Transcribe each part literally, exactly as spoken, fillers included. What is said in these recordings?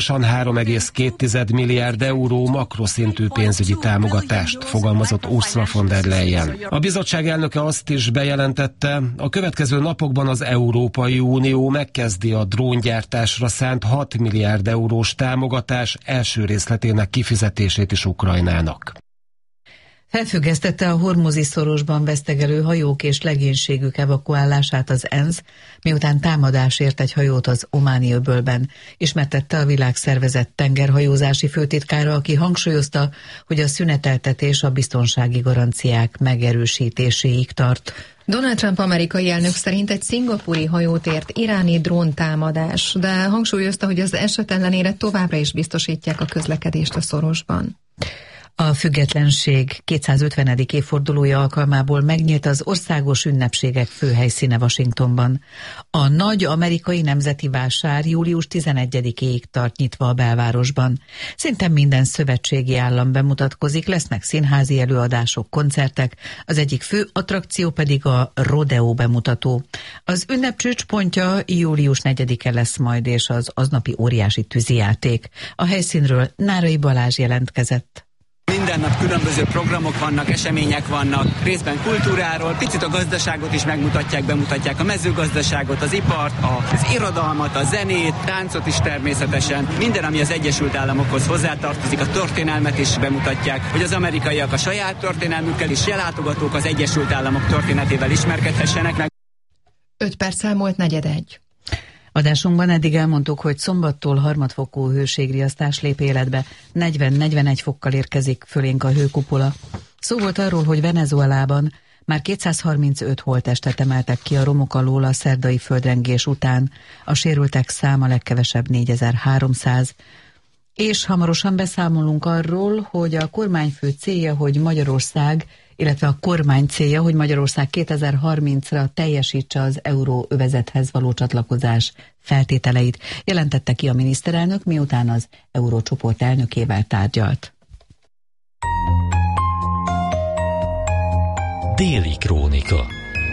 három egész két milliárd euró makroszintű pénzügyi támogatást, fogalmazott Ursula von der Leyen. A bizottság elnöke azt is bejelentette, a következő napokban az Európai Unió megkezdi a dróngyártásra szánt hat milliárd eurós támogatás első részletének kifizetését is Ukrajnának. Felfüggesztette a hormuzi szorosban vesztegelő hajók és legénységük evakuálását az ENSZ, miután támadás ért egy hajót az Ománi öbölben, ismertette a Világszervezet tengerhajózási főtitkára, aki hangsúlyozta, hogy a szüneteltetés a biztonsági garanciák megerősítéséig tart. Donald Trump amerikai elnök szerint egy szingapúri hajót ért iráni dróntámadás, de hangsúlyozta, hogy az eset ellenére továbbra is biztosítják a közlekedést a szorosban. A függetlenség kétszázötvenedik évfordulója alkalmából megnyílt az országos ünnepségek főhelyszíne Washingtonban. A nagy amerikai nemzeti vásár július tizenegyedikéig tart nyitva a belvárosban. Szinte minden szövetségi állam bemutatkozik, lesznek színházi előadások, koncertek, az egyik fő attrakció pedig a rodeo bemutató. Az ünnep csúcspontja július negyedike lesz majd, és az aznapi óriási tűzijáték. A helyszínről Nárai Balázs jelentkezett. Minden nap különböző programok vannak, események vannak, részben kultúráról, picit a gazdaságot is megmutatják, bemutatják a mezőgazdaságot, az ipart, az irodalmat, a zenét, táncot is természetesen. Minden, ami az Egyesült Államokhoz hozzátartozik, a történelmet is bemutatják, hogy az amerikaiak a saját történelmükkel is, látogatók az Egyesült Államok történetével ismerkedhessenek meg. öt perc elmúlt negyed egy. Adásunkban eddig elmondtuk, hogy szombattól harmadfokú hőségriasztás lép életbe, negyven-negyvenegy fokkal érkezik fölénk a hőkupola. Szó volt arról, hogy Venezuelában már kétszázharmincöt holttestet emeltek ki a romok alól a szerdai földrengés után, a sérültek száma legkevesebb négyezer-háromszáz. És hamarosan beszámolunk arról, hogy a kormányfő célja, hogy Magyarország, illetve a kormány célja, hogy Magyarország kétezer-harmincra teljesítse az euróövezethez való csatlakozás feltételeit, jelentette ki a miniszterelnök, miután az eurócsoport elnökével tárgyalt. Déli krónika.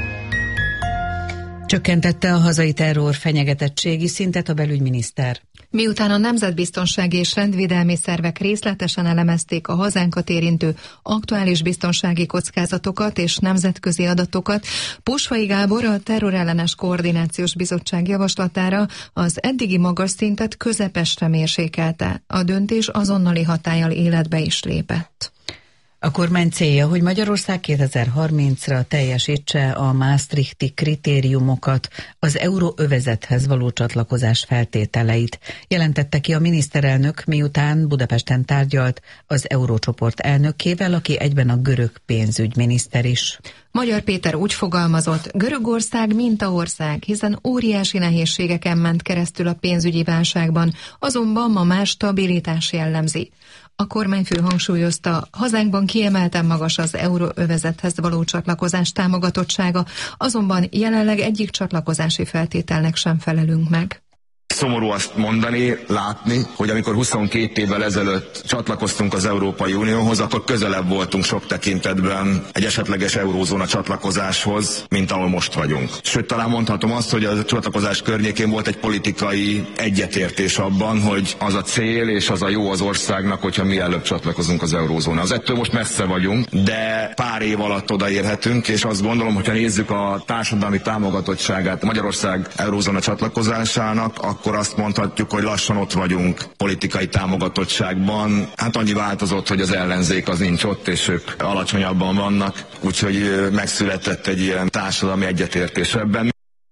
Csökkentette a hazai terror fenyegetettségi szintet a belügyminiszter. Miután a nemzetbiztonsági és rendvédelmi szervek részletesen elemezték a hazánkat érintő aktuális biztonsági kockázatokat és nemzetközi adatokat, Posvai Gábor a Terrorellenes Koordinációs Bizottság javaslatára az eddigi magas szintet közepesre mérsékelte. A döntés azonnali hatállyal életbe is lépett. A kormány célja, hogy Magyarország kétezer-harmincra teljesítse a maastrichti kritériumokat, az euróövezethez való csatlakozás feltételeit, jelentette ki a miniszterelnök, miután Budapesten tárgyalt az eurócsoport elnökével, aki egyben a görög pénzügyminiszter is. Magyar Péter úgy fogalmazott, Görögország mintaország, hiszen óriási nehézségeken ment keresztül a pénzügyi válságban, azonban ma már stabilitás jellemzi. A kormányfő hangsúlyozta, hazánkban kiemelten magas az euróövezethez való csatlakozás támogatottsága, azonban jelenleg egyik csatlakozási feltételnek sem felelünk meg. Szomorú azt mondani, látni, hogy amikor huszonkét évvel ezelőtt csatlakoztunk az Európai Unióhoz, akkor közelebb voltunk sok tekintetben egy esetleges eurózóna csatlakozáshoz, mint ahol most vagyunk. Sőt, talán mondhatom azt, hogy a csatlakozás környékén volt egy politikai egyetértés abban, hogy az a cél és az a jó az országnak, hogyha mielőbb csatlakozunk az eurózónához. Ettől most messze vagyunk, de pár év alatt odaérhetünk, és azt gondolom, hogyha nézzük a társadalmi támogatottságát Magyarország eurózóna csatlakozásának, akkor azt mondhatjuk, hogy lassan ott vagyunk politikai támogatottságban. Hát annyi változott, hogy az ellenzék az nincs ott, és ők alacsonyabban vannak, úgyhogy megszületett egy ilyen társadalmi egyetértés ebben.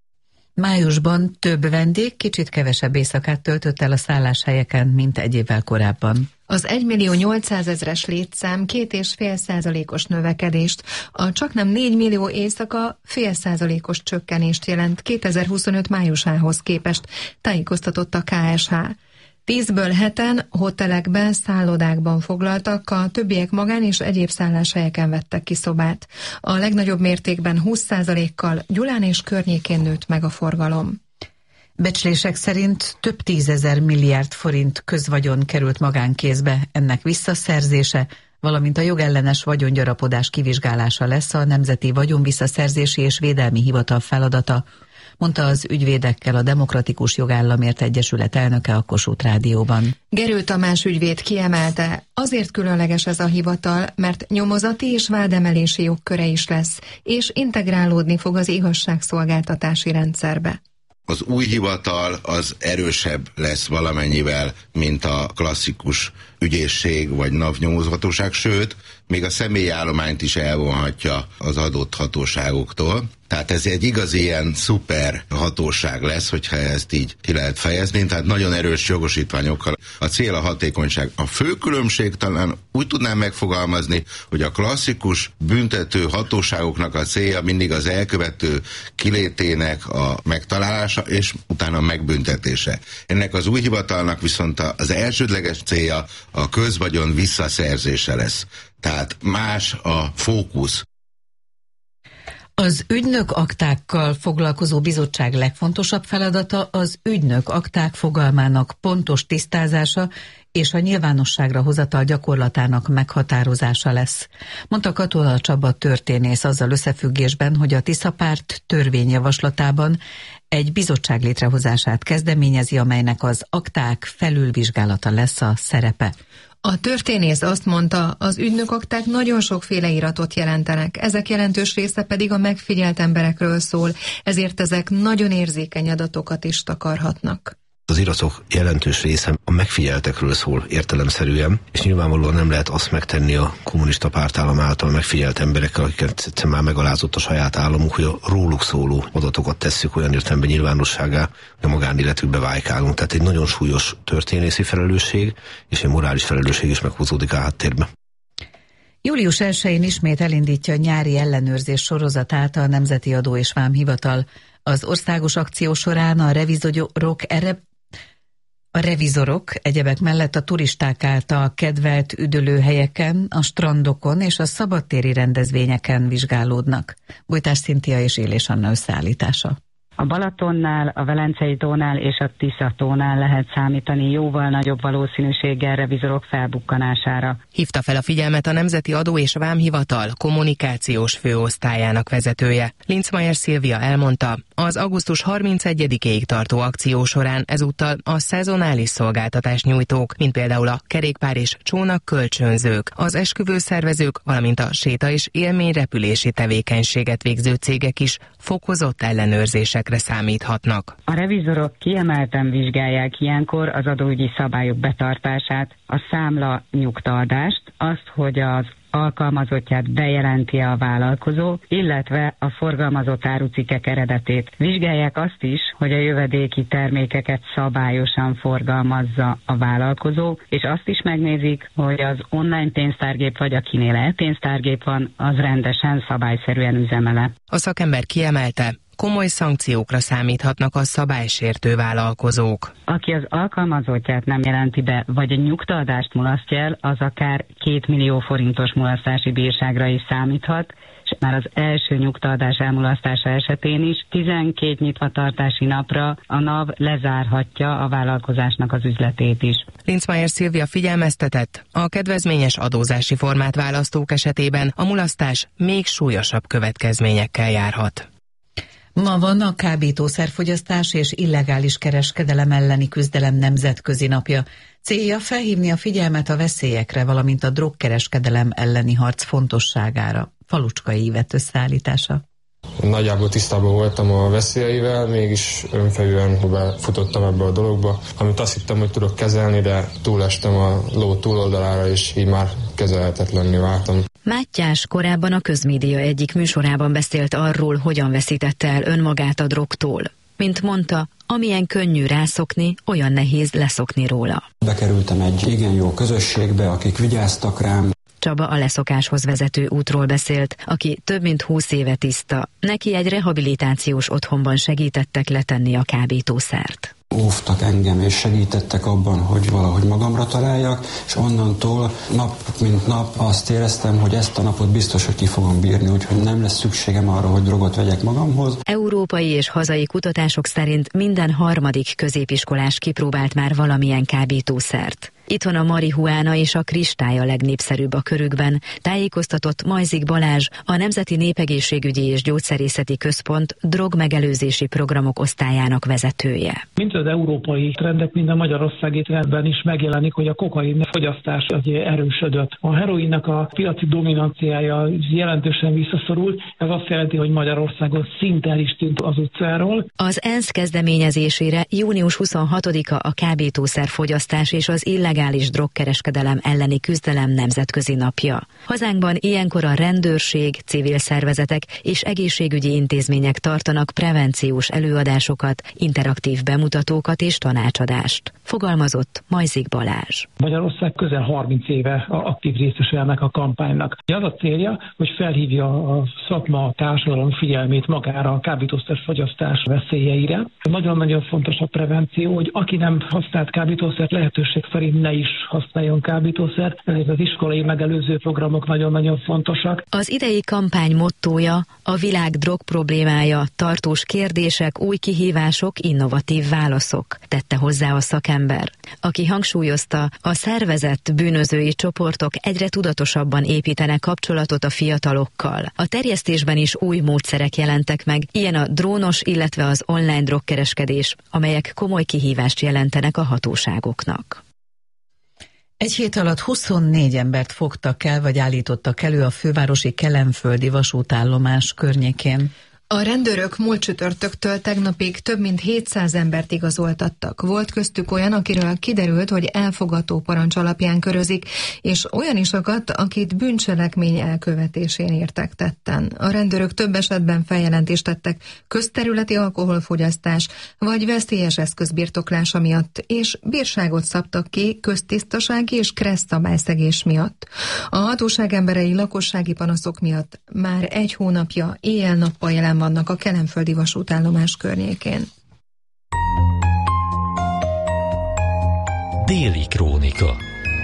Májusban több vendég kicsit kevesebb éjszakát töltött el a szálláshelyeken, mint egy évvel korábban. Az egymillió nyolcszázezres létszám két és fél százalékos növekedést, a csaknem négy millió éjszaka fél százalékos csökkenést jelent kétezer-huszonöt májusához képest, tájékoztatott a ká es há. Tízből heten hotelekben, szállodákban foglaltak, a többiek magán és egyéb szálláshelyeken vettek ki szobát. A legnagyobb mértékben húsz százalékkal Gyulán és környékén nőtt meg a forgalom. Becslések szerint több tízezer milliárd forint közvagyon került magánkézbe, ennek visszaszerzése, valamint a jogellenes vagyongyarapodás kivizsgálása lesz a Nemzeti Vagyonvisszaszerzési és Védelmi Hivatal feladata. mondta az Ügyvédekkel a Demokratikus Jogállamért Egyesület elnöke a Kossuth Rádióban. Gerő Tamás ügyvéd kiemelte, azért különleges ez a hivatal, mert nyomozati és vádemelési jogköre is lesz, és integrálódni fog az igazságszolgáltatási rendszerbe. Az új hivatal az erősebb lesz valamennyivel, mint a klasszikus ügyészség vagy napnyomozhatóság, sőt, még a személyi állományt is elvonhatja az adott hatóságoktól. Tehát ez egy igazi ilyen szuper hatóság lesz, hogyha ezt így ki lehet fejezni, tehát nagyon erős jogosítványokkal. A cél a hatékonyság. A fő különbség talán úgy tudnám megfogalmazni, hogy a klasszikus büntető hatóságoknak a célja mindig az elkövető kilétének a megtalálása és utána megbüntetése. Ennek az új hivatalnak viszont az elsődleges célja a közvagyon visszaszerzése lesz. Tehát más a fókusz. Az ügynök aktákkal foglalkozó bizottság legfontosabb feladata az ügynök akták fogalmának pontos tisztázása és a nyilvánosságra hozatal gyakorlatának meghatározása lesz, mondta Katona Csaba történész azzal összefüggésben, hogy a Tisza Párt törvényjavaslatában egy bizottság létrehozását kezdeményezi, amelynek az akták felülvizsgálata lesz a szerepe. A történész azt mondta, az ügynökakták nagyon sokféle iratot jelentenek, ezek jelentős része pedig a megfigyelt emberekről szól, ezért ezek nagyon érzékeny adatokat is takarhatnak. Az iratok jelentős része a megfigyeltekről szól értelemszerűen, és nyilvánvalóan nem lehet azt megtenni a kommunista pártállam által megfigyelt emberekkel, akiket már megalázott a saját államuk, hogy a róluk szóló adatokat tesszük olyan értelemben nyilvánosságá, hogy a magánéletükbe vájkálunk. Tehát egy nagyon súlyos történészi felelősség, és egy morális felelősség is meghúzódik a háttérbe. július elsején ismét elindítja a nyári ellenőrzés sorozatát a Nemzeti Adó és Vámhivatal. Az országos akció során a revizorok erre A revizorok egyebek mellett a turisták által kedvelt üdülőhelyeken, a strandokon és a szabadtéri rendezvényeken vizsgálódnak. Bújtás Szintia és Élés Anna összeállítása. A Balatonnál, a Velencei tónál és a Tisza tónál lehet számítani jóval nagyobb valószínűséggel revizorok felbukkanására. Hívta fel a figyelmet a Nemzeti Adó és Vámhivatal kommunikációs főosztályának vezetője. Linzmeier Szilvia elmondta, az augusztus harmincegyedikéig tartó akció során ezúttal a szezonális szolgáltatás nyújtók, mint például a kerékpár és csónak kölcsönzők, az esküvőszervezők, valamint a séta- és élményrepülési tevékenységet végző cégek is fokozott ellenőrzésekre számíthatnak. A revizorok kiemelten vizsgálják ilyenkor az adóügyi szabályok betartását, a számla nyugtaadást, azt, hogy az alkalmazottját bejelenti a vállalkozó, illetve a forgalmazott árucikkek eredetét. Vizsgálják azt is, hogy a jövedéki termékeket szabályosan forgalmazza a vállalkozó, és azt is megnézik, hogy az online pénztárgép vagy akinél e-pénztárgép van, az rendesen, szabályszerűen üzemele. A szakember kiemelte, komoly szankciókra számíthatnak a szabálysértő vállalkozók. Aki az alkalmazottját nem jelenti be, vagy a nyugtaadást mulasztja el, az akár két millió forintos mulasztási bírságra is számíthat, és már az első nyugtaadás elmulasztása esetén is tizenkét nyitvatartási napra a NAV lezárhatja a vállalkozásnak az üzletét is. Linzmeier Szilvia figyelmeztetett, a kedvezményes adózási formát választók esetében a mulasztás még súlyosabb következményekkel járhat. Ma van a kábítószerfogyasztás és illegális kereskedelem elleni küzdelem nemzetközi napja. Célja felhívni a figyelmet a veszélyekre, valamint a drogkereskedelem elleni harc fontosságára. Falucskai Ívett összeállítása. Nagyjából tisztában voltam a veszélyeivel, mégis önfelűen futottam ebbe a dologba, amit azt hittem, hogy tudok kezelni, de túlestem a ló túloldalára, és így már kezelhetetlenné váltam. Mátyás korábban a Közmédia egyik műsorában beszélt arról, hogyan veszítette el önmagát a drogtól. Mint mondta, amilyen könnyű rászokni, olyan nehéz leszokni róla. Bekerültem egy igen jó közösségbe, akik vigyáztak rám. Csaba a leszokáshoz vezető útról beszélt, aki több mint húsz éve tiszta. Neki egy rehabilitációs otthonban segítettek letenni a kábítószert. Óvtak engem és segítettek abban, hogy valahogy magamra találjak, és onnantól nap mint nap azt éreztem, hogy ezt a napot biztos, hogy ki fogom bírni, úgyhogy nem lesz szükségem arra, hogy drogot vegyek magamhoz. Európai és hazai kutatások szerint minden harmadik középiskolás kipróbált már valamilyen kábítószert. Itthon a marihuána és a kristály a legnépszerűbb a körükben, tájékoztatott Majzik Balázs, a Nemzeti Népegészségügyi és Gyógyszerészeti Központ drogmegelőzési programok osztályának vezetője. Mint az európai trendek, mind a magyarországi trendben is megjelenik, hogy a kokain fogyasztás erősödött. A heroinnak a piaci dominanciája jelentősen visszaszorult, ez azt jelenti, hogy Magyarországon szinte el is tűnt az utcáról. Az ENSZ kezdeményezésére június huszonhatodika a kábítószerfogyasztás és az illegális drogkereskedelem elleni küzdelem nemzetközi napja. Hazánkban ilyenkor a rendőrség, civil szervezetek és egészségügyi intézmények tartanak prevenciós előadásokat, interaktív bemutatókat és tanácsadást. Fogalmazott Majzik Balázs. Magyarország közel harminc éve aktív részese ennek a kampánynak. Az a célja, hogy felhívja a szakma, a társadalom figyelmét magára a kábítószerfogyasztás veszélyeire. Nagyon-nagyon fontos a prevenció, hogy aki nem használt kábítószert, lehetőség szerint ne is használjon kábítószert. Ezek az iskolai megelőző programok nagyon-nagyon fontosak. Az idei kampány mottója a világ drog problémája, tartós kérdések, új kihívások, innovatív válaszok, tette hozzá a szakember, aki hangsúlyozta, a szervezett bűnözői csoportok egyre tudatosabban építenek kapcsolatot a fiatalokkal. A terjesztésben is új módszerek jelentek meg, ilyen a drónos, illetve az online drogkereskedés, amelyek komoly kihívást jelentenek a hatóságoknak. Egy hét alatt huszonnégy embert fogtak el, vagy állítottak elő a fővárosi kelenföldi vasútállomás környékén. A rendőrök múlt csütörtöktől tegnapig több mint hétszáz embert igazoltattak. Volt köztük olyan, akiről kiderült, hogy elfogató parancs alapján körözik, és olyan is akadt, akit bűncselekmény elkövetésén értek tetten. A rendőrök több esetben feljelentést tettek közterületi alkoholfogyasztás vagy veszélyes eszközbirtoklása miatt, és bírságot szabtak ki köztisztasági és kressz szabályszegés miatt. A hatóság emberei lakossági panaszok miatt már egy hónapja éjjel-nappal jelen vannak a kelenföldi vasútállomás környékén. Déli krónika.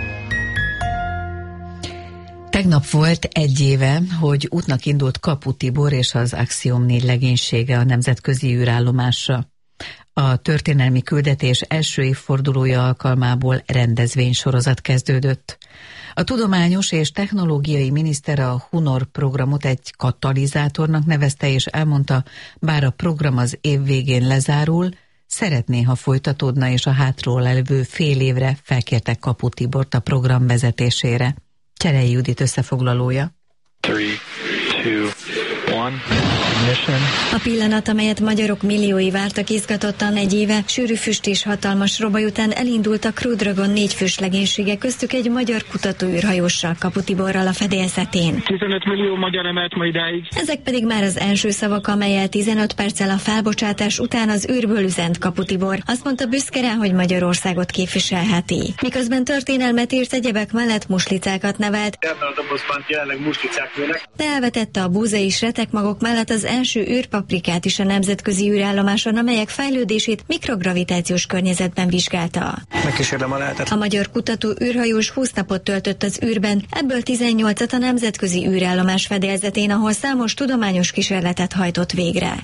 Tegnap volt egy éve, hogy útnak indult Kapu Tibor és az Axiom négy legénysége a nemzetközi űrállomásra. A történelmi küldetés első évfordulója alkalmából rendezvénysorozat kezdődött. A tudományos és technológiai miniszter a Hunor programot egy katalizátornak nevezte, és elmondta, bár a program az év végén lezárul, szeretné, ha folytatódna, és a hátról levő fél évre felkértek Kapu Tibort a program vezetésére. Cserei Judit összefoglalója. Three, two, one. A pillanat, amelyet magyarok milliói vártak izgatottan egy éve, sűrű füst és hatalmas robaj után elindult a Crew Dragon négy fős legénysége, köztük egy magyar kutatóűrhajóssal, Kapu Tiborral a fedélzetén. tizenöt millió magyar emelt ma idáig. Ezek pedig már az első szavak, amelyel tizenöt perccel a felbocsátás után az űrből üzent Kapu Tibor. Azt mondta büszke rá, hogy Magyarországot képviselheti. Miközben történelmet írt, egyebek mellett muslicákat nevelt. Ebben a dobozban jelenleg muslicák nőnek. De elvetette a búza és retekmagok mellett az első űrpaprikát is a nemzetközi űrállomáson, amelyek fejlődését mikrogravitációs környezetben vizsgálta. Megkísérlem a lehetet. A magyar kutató űrhajós húsz napot töltött az űrben, ebből tizennyolcat a nemzetközi űrállomás fedélzetén, ahol számos tudományos kísérletet hajtott végre.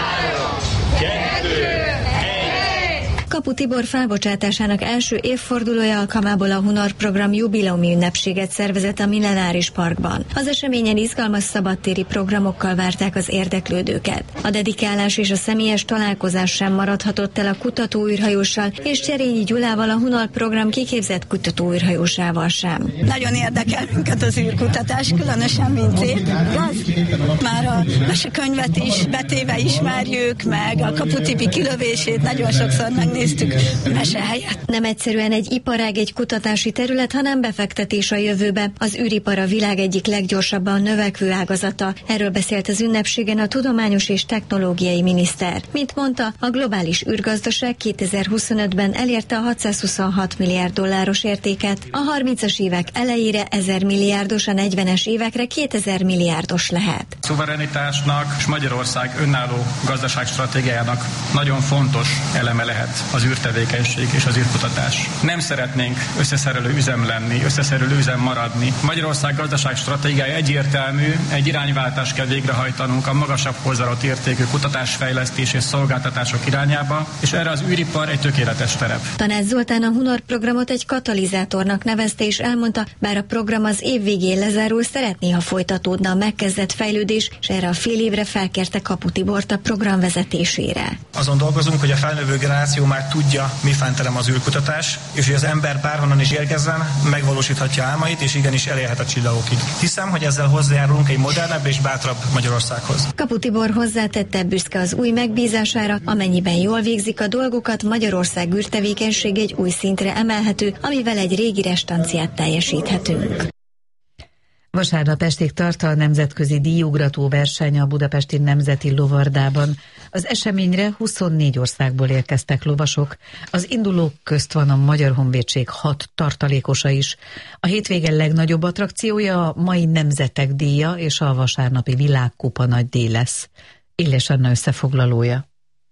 Kapu Tibor felbocsátásának első évfordulója alkalmából a Hunor program jubileumi ünnepséget szervezett a Millenáris Parkban. Az eseményen izgalmas szabadtéri programokkal várták az érdeklődőket. A dedikálás és a személyes találkozás sem maradhatott el a kutatóűrhajóssal, és Cserényi Gyulával, a Hunor program kiképzett kutatóűrhajósával sem. Nagyon érdekel minket az űrkutatás, különösen Mincét. Már a mesekönyvet is betéve ismerjük, meg a Kapu Tibi kilövését nagyon sokszor megnéztük mese helyett. Nem egyszerűen egy iparág, egy kutatási terület, hanem befektetés a jövőbe. Az űripar a világ egyik leggyorsabban növekvő ágazata. Erről beszélt az ünnepségen a tudományos és technológiai miniszter. Mint mondta, a globális űrgazdaság kétezer-huszonötben elérte a hatszázhuszonhat milliárd dolláros értéket. A harmincas évek elejére ezer milliárdos, a negyvenes évekre kétezer milliárdos lehet. Szuverenitásnak és Magyarország önálló gazdaságstratégiájának nagyon fontos eleme lehet az űrtevékenység és az űrkutatás. Nem szeretnénk összeszerelő üzem lenni, összeszerelő üzem maradni. Magyarország gazdaság stratégiája egyértelmű, egy irányváltást kell végrehajtanunk a magasabb hozzáadott értékű kutatásfejlesztés és szolgáltatások irányába, és erre az űripar egy tökéletes terep. Tanács Zoltán a Hunor programot egy katalizátornak nevezte, és elmondta, bár a program az év végén lezárul, szeretné, ha folytatódna a megkezdett fejlődés, és erre a fél évre felkérte Kapu Tibort a program vezetésére. Azon dolgozunk, hogy a felnövő generáció már tudja, mi fánterem az űrkutatás, és hogy az ember bárhonnan is érkezzen, megvalósíthatja álmait, és igenis elérhet a csillagokig. Hiszem, hogy ezzel hozzájárulunk egy modernebb és bátrabb Magyarországhoz. Kapu Tibor hozzátette, büszke az új megbízására, amennyiben jól végzik a dolgokat, Magyarország űrtevékenység egy új szintre emelhető, amivel egy régi restanciát teljesíthetünk. Vasárnap estig tart a nemzetközi díjugrató verseny a Budapesti Nemzeti Lovardában. Az eseményre huszonnégy országból érkeztek lovasok. Az indulók közt van a Magyar Honvédség hat tartalékosa is. A hétvége legnagyobb attrakciója a mai Nemzetek díja és a vasárnapi Világkupa nagydíj lesz. Illés Anna összefoglalója.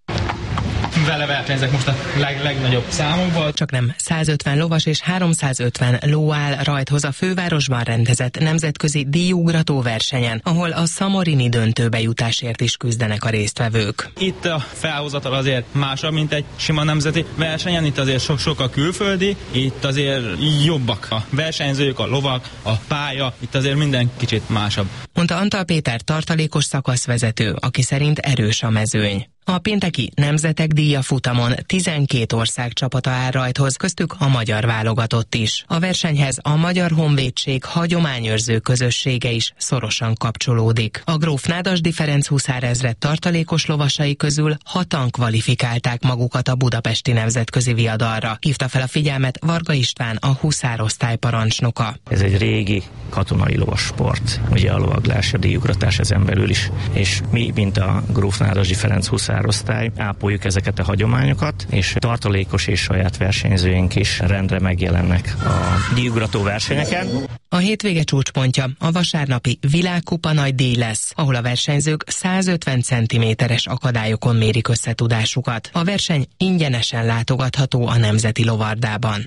Vele versenyzek most a leg, legnagyobb számokban. Csak nem százötven lovas és háromszázötven ló áll rajthoz a fővárosban rendezett nemzetközi díjugrató versenyen, ahol a szamorini döntőbe jutásért is küzdenek a résztvevők. Itt a felhozatal azért másabb, mint egy sima nemzeti versenyen, itt azért sok-sok a külföldi, itt azért jobbak a versenyzők, a lovak, a pálya, itt azért minden kicsit másabb. Mondta Antal Péter tartalékos szakaszvezető, aki szerint erős a mezőny. A pénteki Nemzetek díja futamon tizenkét ország csapata áll rajthoz, köztük a magyar válogatott is. A versenyhez a Magyar Honvédség hagyományőrző közössége is szorosan kapcsolódik. A Gróf Nádasdy Ferenc huszárezred tartalékos lovasai közül hatan kvalifikálták magukat a budapesti nemzetközi viadalra. Hívta fel a figyelmet Varga István, a huszárosztály parancsnoka. Ez egy régi katonai lovassport, ugye a lovaglás, a díjugratás ezen belül is, és mi, mint a Gróf Nádasdy Ferenc huszárosztály, ápoljuk ezeket a hagyományokat, és tartalékos és saját versenyzőink is rendre megjelennek a díjugrató versenyeken. A hétvége csúcspontja a vasárnapi Világkupa nagydíj lesz, ahol a versenyzők százötven centiméteres akadályokon mérik összetudásukat. A verseny ingyenesen látogatható a Nemzeti Lovardában.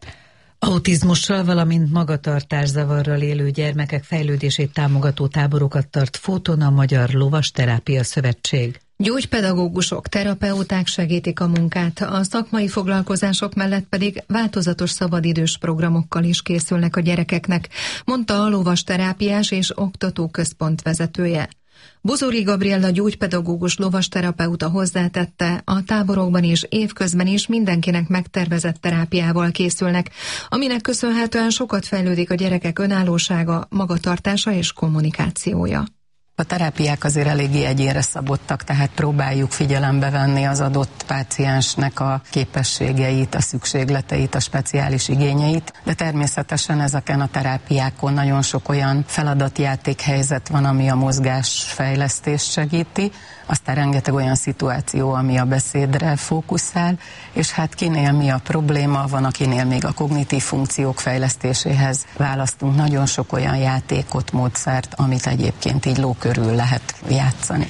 Autizmussal, valamint magatartászavarral élő gyermekek fejlődését támogató táborokat tart Fóton a Magyar Lovasterápia Szövetség. Gyógypedagógusok, terapeuták segítik a munkát, a szakmai foglalkozások mellett pedig változatos szabadidős programokkal is készülnek a gyerekeknek, mondta a lovasterápiás és oktatóközpont vezetője. Bozóri Gabriella gyógypedagógus lovasterapeuta hozzátette, a táborokban is évközben is mindenkinek megtervezett terápiával készülnek, aminek köszönhetően sokat fejlődik a gyerekek önállósága, magatartása és kommunikációja. A terápiák azért eléggé egyénre szabottak, tehát próbáljuk figyelembe venni az adott páciensnek a képességeit, a szükségleteit, a speciális igényeit, de természetesen ezeken a terápiákon nagyon sok olyan feladatjátékhelyzet van, ami a mozgásfejlesztést segíti, aztán rengeteg olyan szituáció, ami a beszédre fókuszál, és hát kinél mi a probléma, van akinél még a kognitív funkciók fejlesztéséhez választunk nagyon sok olyan játékot, módszert, amit egyébként így ló körül lehet játszani.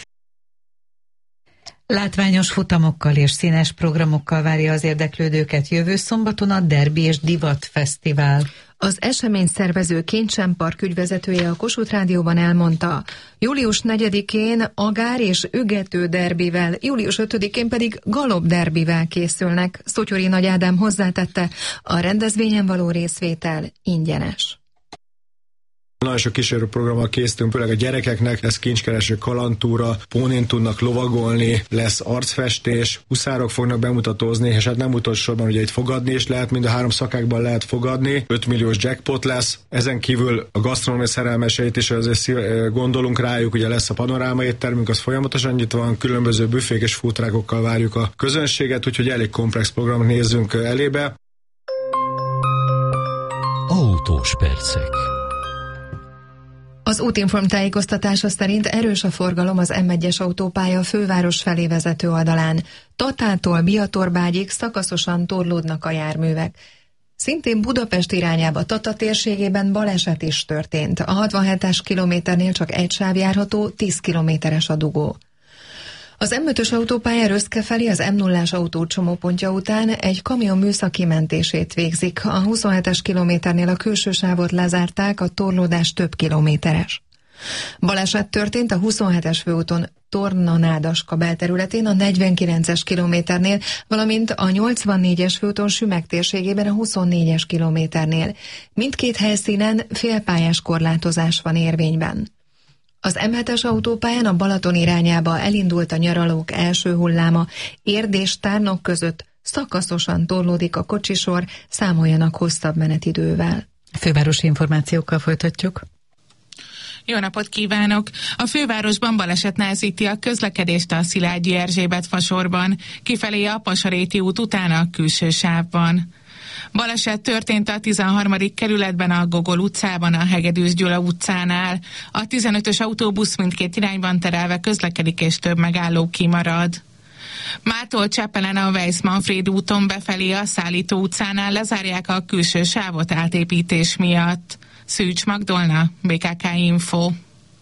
Látványos futamokkal és színes programokkal várja az érdeklődőket jövő szombaton a Derbi és Divat Fesztivál. Az esemény szervező Kincsen Park ügyvezetője a Kossuth Rádióban elmondta, július negyedikén agár és ügető derbivel, július ötödikén pedig galop derbivel készülnek. Szottyori Nagy Ádám hozzátette, a rendezvényen való részvétel ingyenes. Nagyon sok kísérőprogrammal készítünk, főleg a gyerekeknek, lesz kincskereső kalandtúra, pónén tudnak lovagolni, lesz arcfestés, huszárok fognak bemutatózni, és hát nem utolsó sorban ugye itt fogadni is lehet, mind a három szakákban lehet fogadni, öt milliós jackpot lesz, ezen kívül a gasztronómia szerelmeseit is azért gondolunk rájuk, ugye lesz a panoráma éttermünk, az folyamatosan nyitva van, különböző büfék és foodtruckokkal várjuk a közönséget, úgyhogy elég komplex programot nézzünk elébe. Autós percek. Az Útinform tájékoztatása szerint erős a forgalom az M egyes autópálya főváros felé vezető oldalán. Tatától Biatorbágyig szakaszosan torlódnak a járművek. Szintén Budapest irányába Tata térségében baleset is történt. A hatvanhetes kilométernél csak egy sáv járható, tíz kilométeres a dugó. Az em ötös autópálya Röszke felé az em nullás autócsomópontja után egy kamion műszaki mentését végzik. A huszonhetes kilométernél a külső sávot lezárták, a torlódás több kilométeres. Baleset történt a huszonhetes főúton Torna-Nádaska belterületén a negyvenkilences kilométernél, valamint a nyolcvannégyes főúton Sümeg térségében a huszonnégyes kilométernél. Mindkét helyszínen félpályás korlátozás van érvényben. Az em hetes autópályán a Balaton irányába elindult a nyaralók első hulláma, Érd és Tárnok között szakaszosan torlódik a kocsisor, számoljanak hosszabb menetidővel. Fővárosi információkkal folytatjuk. Jó napot kívánok! A fővárosban baleset nehezíti a közlekedést a Szilágyi Erzsébet fasorban, kifelé a Pasaréti út után a külső sávban. Baleset történt a tizenharmadik kerületben a Gogol utcában, a Hegedűs Gyula utcánál. A tizenötös autóbusz mindkét irányban terelve közlekedik, és több megálló kimarad. Mától Csepelen a Weiss-Manfréd úton befelé a Szállító utcánál lezárják a külső sávot átépítés miatt. Szűcs Magdolna, bé ká ká Info.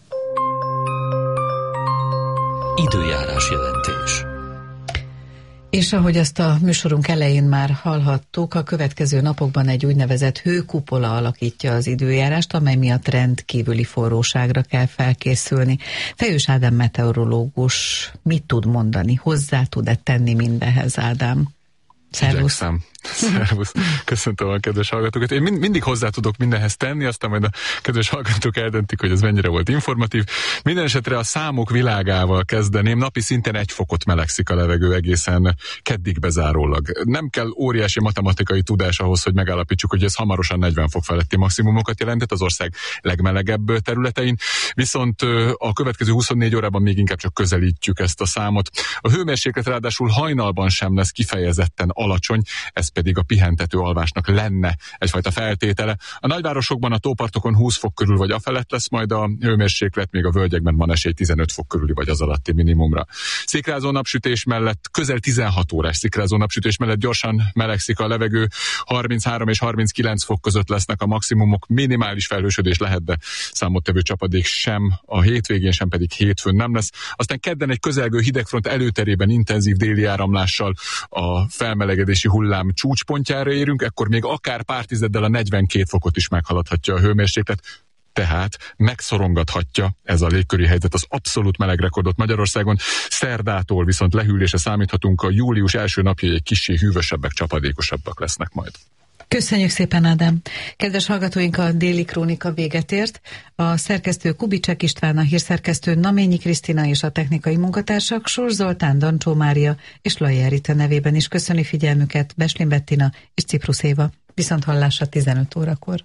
Időjárás jelentés. És ahogy azt a műsorunk elején már hallhattuk, a következő napokban egy úgynevezett hőkupola alakítja az időjárást, amely miatt rendkívüli forróságra kell felkészülni. Fejős Ádám meteorológus mit tud mondani? Hozzá tud-e tenni mindenhez, Ádám? Szervusz. Szervusz. Köszöntöm a kedves hallgatókat. Én mind, mindig hozzá tudok mindenhez tenni, aztán majd a kedves hallgatók eldöntik, hogy ez mennyire volt informatív. Minden esetre a számok világával kezdeném. Napi szinten egy fokot melegszik a levegő egészen keddig bezárólag. Nem kell óriási matematikai tudás ahhoz, hogy megállapítsuk, hogy ez hamarosan negyven fok feletti maximumokat jelentett az ország legmelegebb területein. Viszont a következő huszonnégy órában még inkább csak közelítjük ezt a számot. A hőmérséklet ráadásul hajnalban sem lesz kifejezetten alacsony, ez pedig a pihentető alvásnak lenne egyfajta feltétele. A nagyvárosokban, a tópartokon húsz fok körül vagy afelett lesz majd a hőmérséklet, még a völgyekben van esély tizenöt fok körüli vagy az alatti minimumra. Szikrázó napsütés mellett, közel tizenhat órás szikrázó napsütés mellett gyorsan melegszik a levegő, harminchárom és harminckilenc fok között lesznek a maximumok, minimális felhősödés lehet, de számottevő csapadék sem a hétvégén, sem pedig hétfőn nem lesz. Aztán kedden egy közelgő hidegfront előterében intenzív déli áramlással a felmelegedési hullám csúcspontjára érünk, ekkor még akár pár tizeddel a negyvenkét fokot is meghaladhatja a hőmérséklet, tehát megszorongathatja ez a légköri helyzet az abszolút meleg rekordot Magyarországon. Szerdától viszont lehűlésre számíthatunk, a július első napjai egy kissé hűvösebbek, csapadékosabbak lesznek majd. Köszönjük szépen, Ádám! Kedves hallgatóink, a Déli Krónika véget ért. A szerkesztő Kubicsek István, a hírszerkesztő Naményi Krisztina és a technikai munkatársak Sors Zoltán, Dancsó Mária és Lajjá Rita nevében is köszöni figyelmüket Beslin Bettina és Ciprus Éva. Viszont hallásra tizenöt órakor.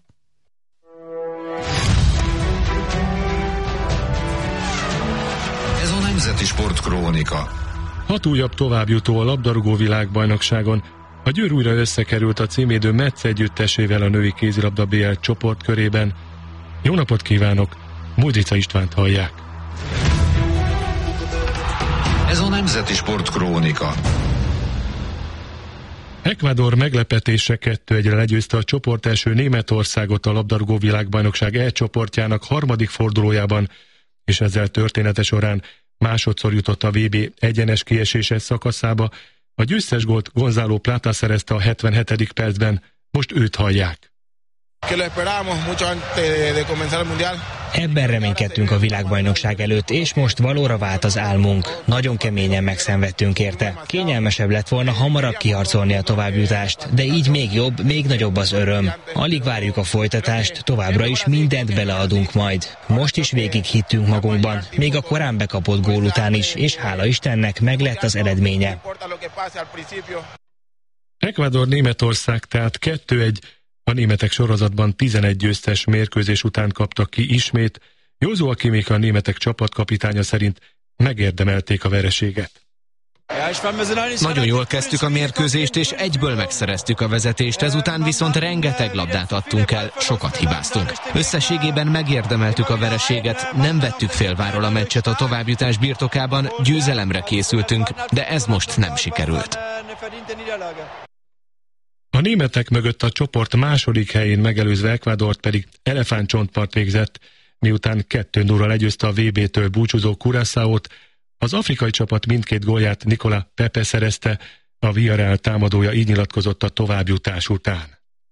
Ez a Nemzeti Sportkrónika. Hat újabb továbbjutó a labdarúgó világbajnokságon. A Győr újra összekerült a címédő Metsz együttesével a női kézilabda bé el csoportkörében. Jó napot kívánok! Mújdrica Istvánt hallják. Ez a Nemzeti Sportkrónika. Ecuador meglepetése kettő egyre legyőzte a csoportelső Németországot a labdarúgó világbajnokság E csoportjának harmadik fordulójában, és ezzel története során másodszor jutott a vé bé egyenes kieséses szakaszába. A győztes gólt Gonzalo Plata szerezte a hetvenhetedik percben, most őt hallják. Ebben reménykedtünk a világbajnokság előtt, és most valóra vált az álmunk. Nagyon keményen megszenvedtünk érte. Kényelmesebb lett volna hamarabb kiharcolni a továbbjutást, de így még jobb, még nagyobb az öröm. Alig várjuk a folytatást, továbbra is mindent beleadunk majd. Most is végig hittünk magunkban, még a korán bekapott gól után is, és hála Istennek meg lett az eredménye. Ecuador Németország tehát kettő egy. A németek sorozatban tizenegy győztes mérkőzés után kaptak ki ismét. Józua Kimmich, a németek csapatkapitánya szerint megérdemelték a vereséget. Nagyon jól kezdtük a mérkőzést, és egyből megszereztük a vezetést, ezután viszont rengeteg labdát adtunk el, sokat hibáztunk. Összességében megérdemeltük a vereséget, nem vettük félváról a meccset a továbbjutás birtokában, győzelemre készültünk, de ez most nem sikerült. A németek mögött a csoport második helyén megelőzve Ecuadort pedig elefántcsontpart végzett, miután kettő nullra legyőzte a vé bé-től búcsúzó Curaçaót, Az afrikai csapat mindkét gólját Nicolas Pepe szerezte, a Villarreal támadója így nyilatkozott a továbbjutás után.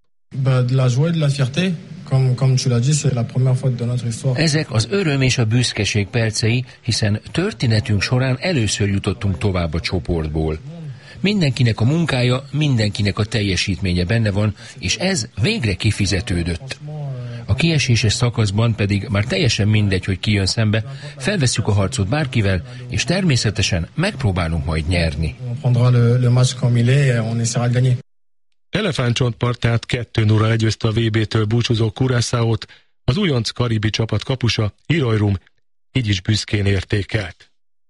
Ezek az öröm és a büszkeség percei, hiszen történetünk során először jutottunk tovább a csoportból. Mindenkinek a munkája, mindenkinek a teljesítménye benne van, és ez végre kifizetődött. A kieséses szakaszban pedig már teljesen mindegy, hogy ki jön szembe, felvesszük a harcot bárkivel, és természetesen megpróbálunk majd nyerni. Elefántcsontpart tehát kettő nulla legyőzte a vé bé-től búcsúzó Curaçaót, az újonc karibi csapat kapusa Iroirum így is büszkén értékelt.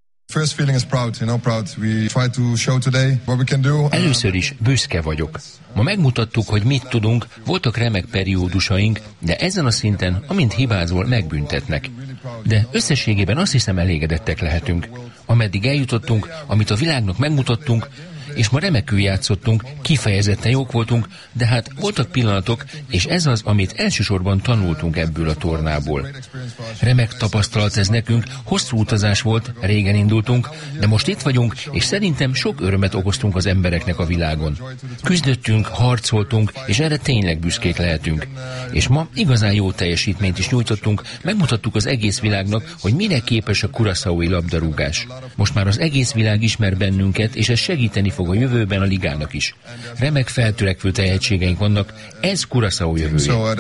Először is büszke vagyok. Ma megmutattuk, hogy mit tudunk, voltak remek periódusaink, de ezen a szinten, amint hibázol, megbüntetnek. De összességében azt hiszem elégedettek lehetünk. Ameddig eljutottunk, amit a világnak megmutattunk, és ma remekül játszottunk, kifejezetten jók voltunk, de hát voltak pillanatok, és ez az, amit elsősorban tanultunk ebből a tornából. Remek tapasztalat ez nekünk, hosszú utazás volt, régen indultunk, de most itt vagyunk, és szerintem sok örömet okoztunk az embereknek a világon. Küzdöttünk, harcoltunk, és erre tényleg büszkék lehetünk. És ma igazán jó teljesítményt is nyújtottunk, megmutattuk az egész világnak, hogy mire képes a curaçaói labdarúgás. Most már az egész világ ismer bennünket, és ez segíteni fog a jövőben a ligának is. Remek feltörekvő tehetségeink vannak, ez Curaçao jövője.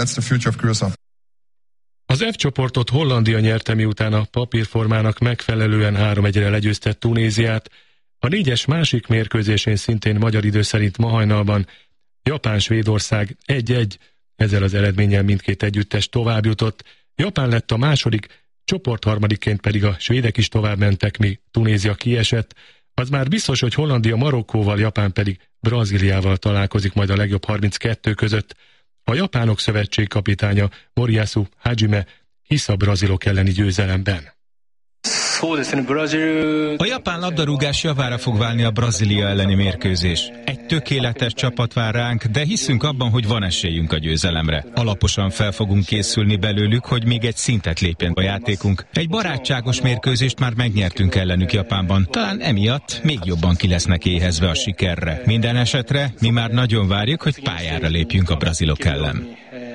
Az F csoportot Hollandia nyerte, miután a papírformának megfelelően három egyre legyőzte Tunéziát. A négyes másik mérkőzésén szintén magyar idő szerint ma hajnalban Japán-Svédország egy egy, ezzel az eredménnyel mindkét együttes továbbjutott. Japán lett a második, csoportharmadikként pedig a svédek is tovább mentek, míg Tunézia kiesett. Az már biztos, hogy Hollandia Marokkóval, Japán pedig Brazíliával találkozik majd a legjobb harminckettő között. A japánok szövetségkapitánya Moriyasu Hajime hisz a brazilok elleni győzelemben. A japán labdarúgás javára fog válni a Brazília elleni mérkőzés. Egy tökéletes csapat vár ránk, de hiszünk abban, hogy van esélyünk a győzelemre. Alaposan fel fogunk készülni belőlük, hogy még egy szintet lépjen a játékunk. Egy barátságos mérkőzést már megnyertünk ellenük Japánban. Talán emiatt még jobban ki lesznek éhezve a sikerre. Minden esetre mi már nagyon várjuk, hogy pályára lépjünk a brazilok ellen.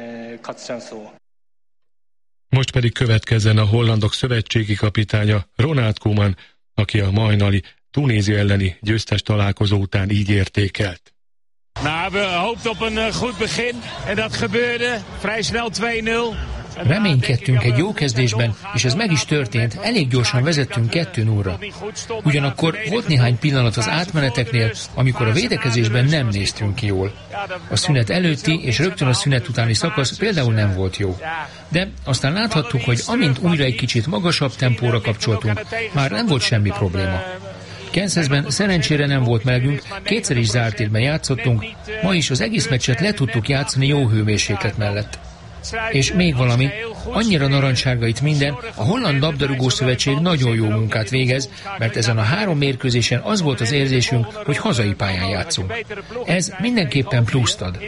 Most pedig következzen a hollandok szövetségi kapitánya Ronald Koeman, aki a majnali Tunézia elleni győztes találkozó után így értékelt. Nou, we hoopten op een goed begin en dat gebeurde vrij snel twee null. Reménykedtünk egy jó kezdésben, és ez meg is történt, elég gyorsan vezettünk kettő nullra. Ugyanakkor volt néhány pillanat az átmeneteknél, amikor a védekezésben nem néztünk ki jól. A szünet előtti és rögtön a szünet utáni szakasz például nem volt jó. De aztán láthattuk, hogy amint újra egy kicsit magasabb tempóra kapcsoltunk, már nem volt semmi probléma. Kansasben szerencsére nem volt melegünk, kétszer is zárt térben játszottunk, ma is az egész meccset le tudtuk játszani jó hőmérséklet mellett. És még valami, annyira narancssárga itt minden, a Holland Labdarúgó Szövetség nagyon jó munkát végez, mert ezen a három mérkőzésen az volt az érzésünk, hogy hazai pályán játszunk. Ez mindenképpen pluszt ad.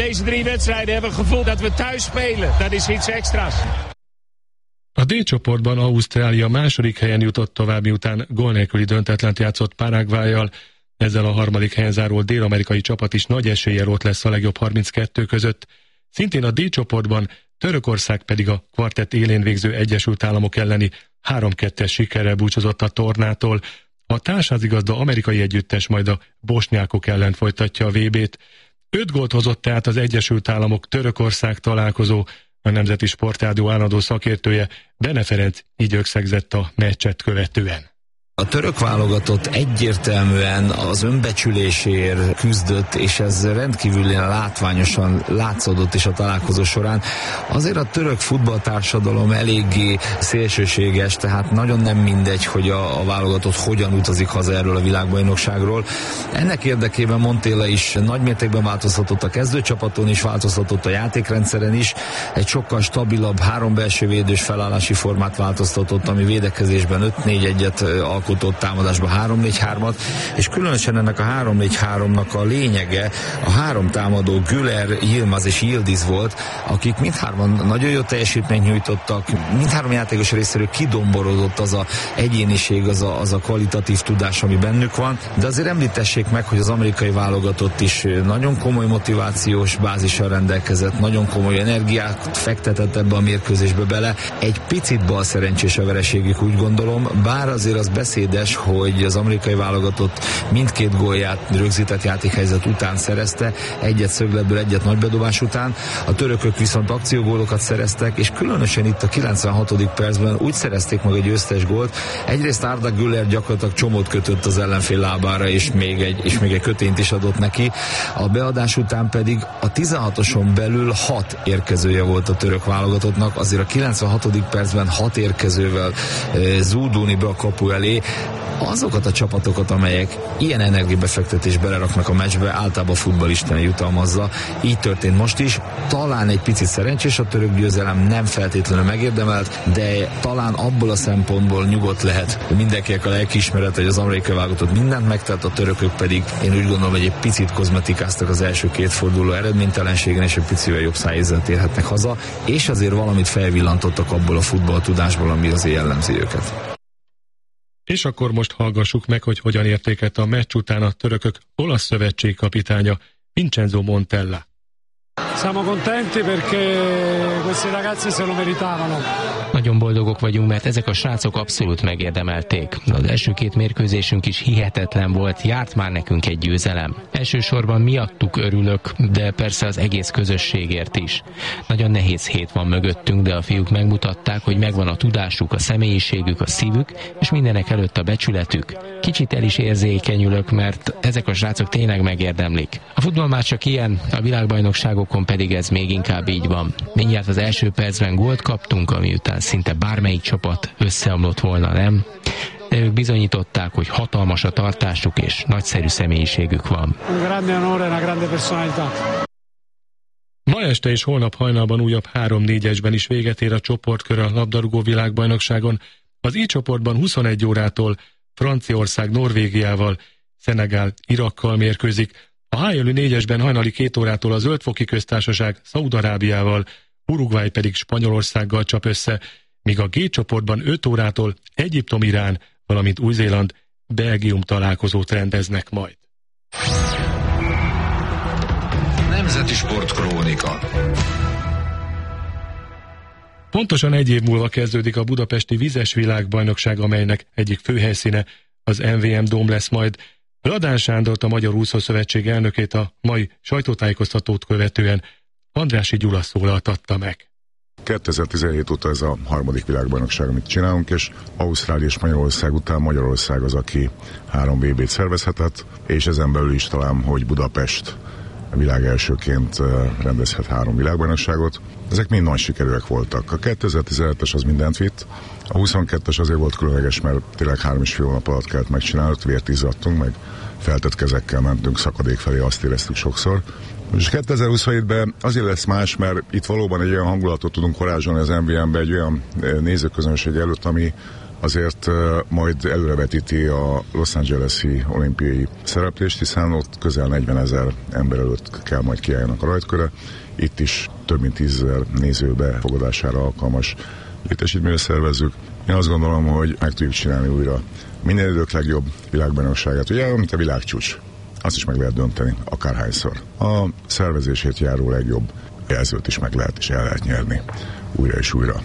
A D csoportban Ausztrália második helyen jutott tovább, miután gól nélküli döntetlent játszott Paraguayjal. Ezzel a harmadik helyen záró dél-amerikai csapat is nagy eséllyel ott lesz a legjobb harminckettő között. Szintén a D csoportban Törökország pedig a kvartett élén végző Egyesült Államok elleni három kettes sikerrel búcsúzott a tornától. A társházigazda amerikai együttes majd a bosnyákok ellen folytatja a vé bét. Öt gólt hozott tehát az Egyesült Államok Törökország találkozó, a Nemzeti Sportrádió állandó szakértője Bene Ferenc így ökszegzett a meccset követően. A török válogatott egyértelműen az önbecsülésért küzdött, és ez rendkívül látványosan látszódott is a találkozó során. Azért a török futballtársadalom eléggé szélsőséges, tehát nagyon nem mindegy, hogy a, a válogatott hogyan utazik haza erről a világbajnokságról. Ennek érdekében Montella is nagymértékben változtatott a kezdőcsapaton is, változtatott a játékrendszeren is. Egy sokkal stabilabb, három belső védős felállási formát változtatott, ami védekezésben öt négy egyet alkalmazott alkotott támadásba három négy hármat, és különösen ennek a három négy háromnak a lényege a három támadó Güler, Yilmaz és Yildiz volt, akik mindhárman nagyon jó teljesítményt nyújtottak, mindhárom játékos részéről kidomborodott az a egyéniség, az a, az a kvalitatív tudás, ami bennük van, de azért említessék meg, hogy az amerikai válogatott is nagyon komoly motivációs bázissal rendelkezett, nagyon komoly energiát fektetett ebbe a mérkőzésbe bele. Egy picit bal szerencsés a vereségük, úgy gondolom, bár azért az beszédes, hogy az amerikai válogatott mindkét gólját rögzített játékhelyzet után szerezte, egyet szögletből, egyet nagybedobás után. A törökök viszont akciógólokat szereztek, és különösen itt a kilencvenhatodik percben úgy szerezték meg egy győztes gólt. Egyrészt Arda Güler gyakorlatilag csomót kötött az ellenfél lábára, és még egy, és még egy kötényt is adott neki. A beadás után pedig a tizenhatoson belül hat érkezője volt a török válogatottnak, azért a kilencvenhatodik percben hat érkezővel e, zúdulni be a kapu elé. Azokat a csapatokat, amelyek ilyen energiabefektetést beleraknak a meccsbe, általában a futballisten jutalmazza. Így történt most is. Talán egy picit szerencsés a török győzelem, nem feltétlenül megérdemelt, de talán abból a szempontból nyugodt lehet mindenkinek a lelkiismeret, hogy az amerikai válogatott mindent megtett, a törökök pedig én úgy gondolom, hogy egy picit kozmetikáztak az első két forduló eredménytelenségen, és egy picivel jobb szájézzel térhetnek haza, és azért valamit felvillantottak abból a futballtudásból, ami azért jellemzi őket. És akkor most hallgassuk meg, hogy hogyan értékelte a meccs után a törökök olasz szövetség kapitánya Vincenzo Montella. Siamo contenti perché questi ragazzi se lo meritavano. Nagyon boldogok vagyunk, mert ezek a srácok abszolút megérdemelték. Az első két mérkőzésünk is hihetetlen volt, járt már nekünk egy győzelem. Elsősorban miattuk örülök, de persze az egész közösségért is. Nagyon nehéz hét van mögöttünk, de a fiúk megmutatták, hogy megvan a tudásuk, a személyiségük, a szívük, és mindenek előtt a becsületük. Kicsit el is érzékenyülök, mert ezek a srácok tényleg megérdemlik. A futball már csak ilyen, a világbajnokságokon pedig ez még inkább így van. Mindjárt az első percben gólt kaptunk, ami után szinte bármelyik csapat összeomlott volna, nem? De ők bizonyították, hogy hatalmas a tartásuk és nagyszerű személyiségük van. Ma este és holnap hajnalban újabb három négyesben is véget ér a csoportkör a labdarúgó világbajnokságon. Az I csoportban huszonegy órától Franciaország Norvégiával, Szenegál Irakkal mérkőzik. A H jelű négyesben hajnali két órától a Zöldfoki Köztársaság Szaúd-Arábiával, Uruguay pedig Spanyolországgal csap össze, míg a G csoportban öt órától Egyiptom-Irán, valamint Új-Zéland, Belgium találkozót rendeznek majd. Nemzeti Sportkrónika. Pontosan egy év múlva kezdődik a budapesti vízes világbajnokság, amelynek egyik főhelyszíne az em vé em Dóm lesz majd. Radán Sándort, a Magyar Úszószövetség elnökét a mai sajtótájékoztatót követően Andrássy Gyula szólaltatta meg. kétezer-tizenhét óta ez a harmadik világbajnokság, amit csinálunk, és Ausztrália és Magyarország után Magyarország az, aki három vé bét szervezhetett, és ezen belül is talán, hogy Budapest világ elsőként rendezhet három világbajnokságot. Ezek mind nagy sikerűek voltak. A kétezer-tizenhetes az mindent vitt, a huszonkettes azért volt különleges, mert tényleg három és fél hónap alatt kellett megcsinálni, vért izzadtunk, meg feltett kezekkel mentünk szakadék felé, azt éreztük sokszor. És kétezer-huszonhétben azért lesz más, mert itt valóban egy olyan hangulatot tudunk varázsolni az em vé em-be, egy olyan nézőközönség előtt, ami azért majd előrevetíti a Los Angeles-i olimpiai szereplést, hiszen ott közel negyvenezer ember előtt kell majd kiálljanak a rajtkörre. Itt is több mint tízezer néző befogadására alkalmas létesítményre szervezzük. Én azt gondolom, hogy meg tudjuk csinálni újra minden idők legjobb világbajnokságát. Ugye, mint a világcsúcs, azt is meg lehet dönteni, akárhányszor. A szervezését járó legjobb jelzőt is meg lehet és el lehet nyerni újra és újra.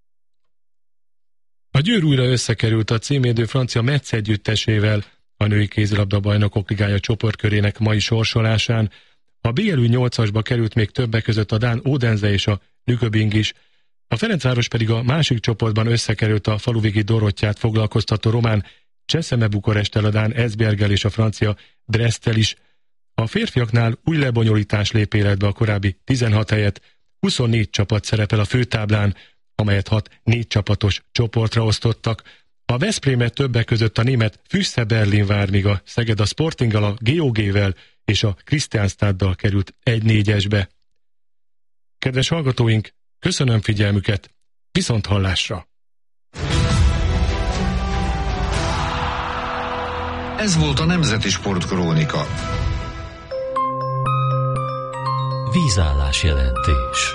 A Győr újra összekerült a címédő francia Metz együttesével a női kézilabda bajnokok ligája csoportkörének mai sorsolásán. A bé el ü nyolcasba került még többek között a dán Odense és a Nyköping is. A Ferencváros pedig a másik csoportban összekerült a faluvigi Dorottyát foglalkoztató román Cseszeme Bukarestel, a dán Esbjerggel és a francia Bresttel is. A férfiaknál új lebonyolítás lép életbe, a korábbi tizenhat helyett huszonnégy csapat szerepel a főtáblán, amelyet hat négy csapatos csoportra osztottak. A Veszprémet többek között a német Füsse Berlin vár, míg a Szeged a Sportinggal, a gé o gé-vel és a Kristianstaddal került egy négyesbe. Kedves hallgatóink, köszönöm figyelmüket, viszont hallásra! Ez volt a Nemzeti Sportkrónika. Vízállás jelentés.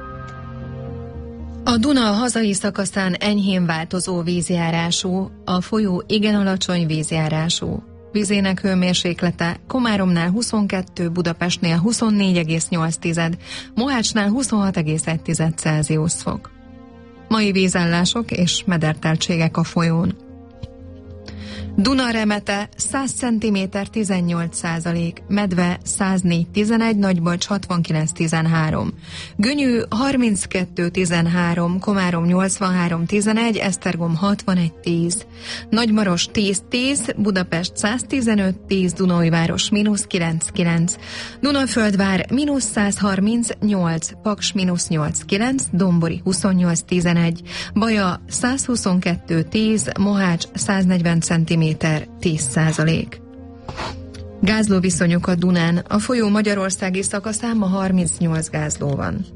A Duna hazai szakaszán enyhén változó vízjárású, a folyó igen alacsony vízjárású. Vízének hőmérséklete Komáromnál huszonkettő, Budapestnél huszonnégy egész nyolc, Mohácsnál huszonhat egész egy Celsius fok. Mai vízállások és mederteltségek a folyón. Duna remete száz centiméter tizennyolc százalék, Medve száznégy tizenegy, Nagybolcs hatvankilenc tizenhárom, Gönyű harminckettő tizenhárom, Komárom nyolcvanhárom tizenegy, Esztergom hatvanegy tíz, Nagymaros tíz tíz, Budapest száztizenöt tíz, Dunaújváros mínusz kilenc kilenc, Dunaföldvár mínusz százharminc nyolc, Paks mínusz nyolc kilenc, Dombori huszonnyolc tizenegy, Baja százhuszonkettő tíz, Mohács száznegyven centiméter tíz százalék. Gázlóviszonyok a Dunán. A folyó magyarországi szakaszán ma harmincnyolc gázló van.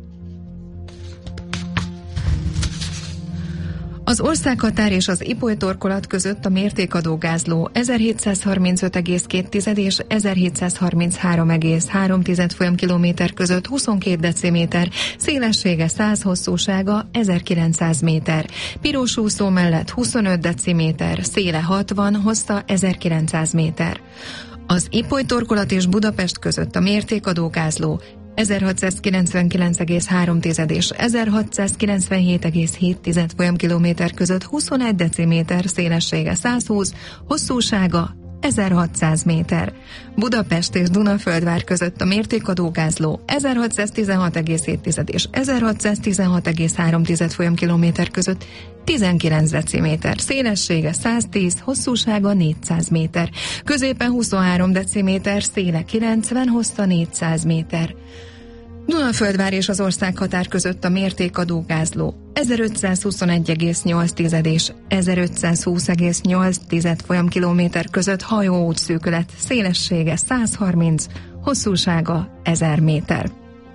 Az országhatár és az Ipoly torkolat között a mértékadó gázló ezerhétszázharmincöt egész két és ezerhétszázharminchárom egész három folyamkilométer között huszonkét deciméter, szélessége száz, hosszúsága ezerkilencszáz méter. Piros úszó mellett huszonöt deciméter, széle hatvan, hossza ezerkilencszáz méter. Az Ipoly torkolat és Budapest között a mértékadó gázló ezerhatszázkilencvenkilenc egész három és ezerhatszázkilencvenhét egész hét folyamkilométer között huszonegy deciméter, szélessége száz húsz, hosszúsága ezerhatszáz méter. Budapest és Dunaföldvár között a mértékadó gázló ezerhatszáztizenhat egész hét és ezerhatszáztizenhat egész három folyamkilométer között tizenkilenc deciméter, szélessége száztíz, hosszúsága négyszáz méter, középen huszonhárom deciméter, széle kilencven, hossza négyszáz méter. Dunaföldvár és az országhatár között a mértékadó gázló ezerötszázhuszonegy egész nyolc és ezerötszázhúsz egész nyolc folyamkilométer között hajóút szűkület, szélessége száz harminc, hosszúsága ezer méter.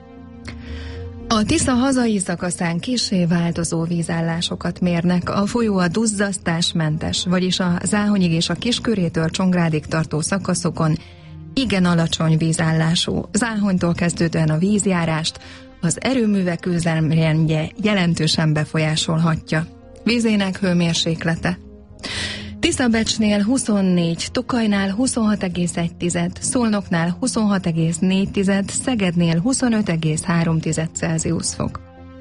A Tisza hazai szakaszán kissé változó vízállásokat mérnek, a folyó a duzzasztásmentes, vagyis a Záhonyig és a Kiskörétől Csongrádig tartó szakaszokon igen alacsony vízállású. Záhonytól kezdődően a vízjárást az erőművek üzemrendje jelentősen befolyásolhatja. Vízének hőmérséklete Tiszabecsnél huszonnégy, Tokajnál huszonhat egész egy, Szolnoknál huszonhat egész négy, Szegednél huszonöt egész három Celsius fok.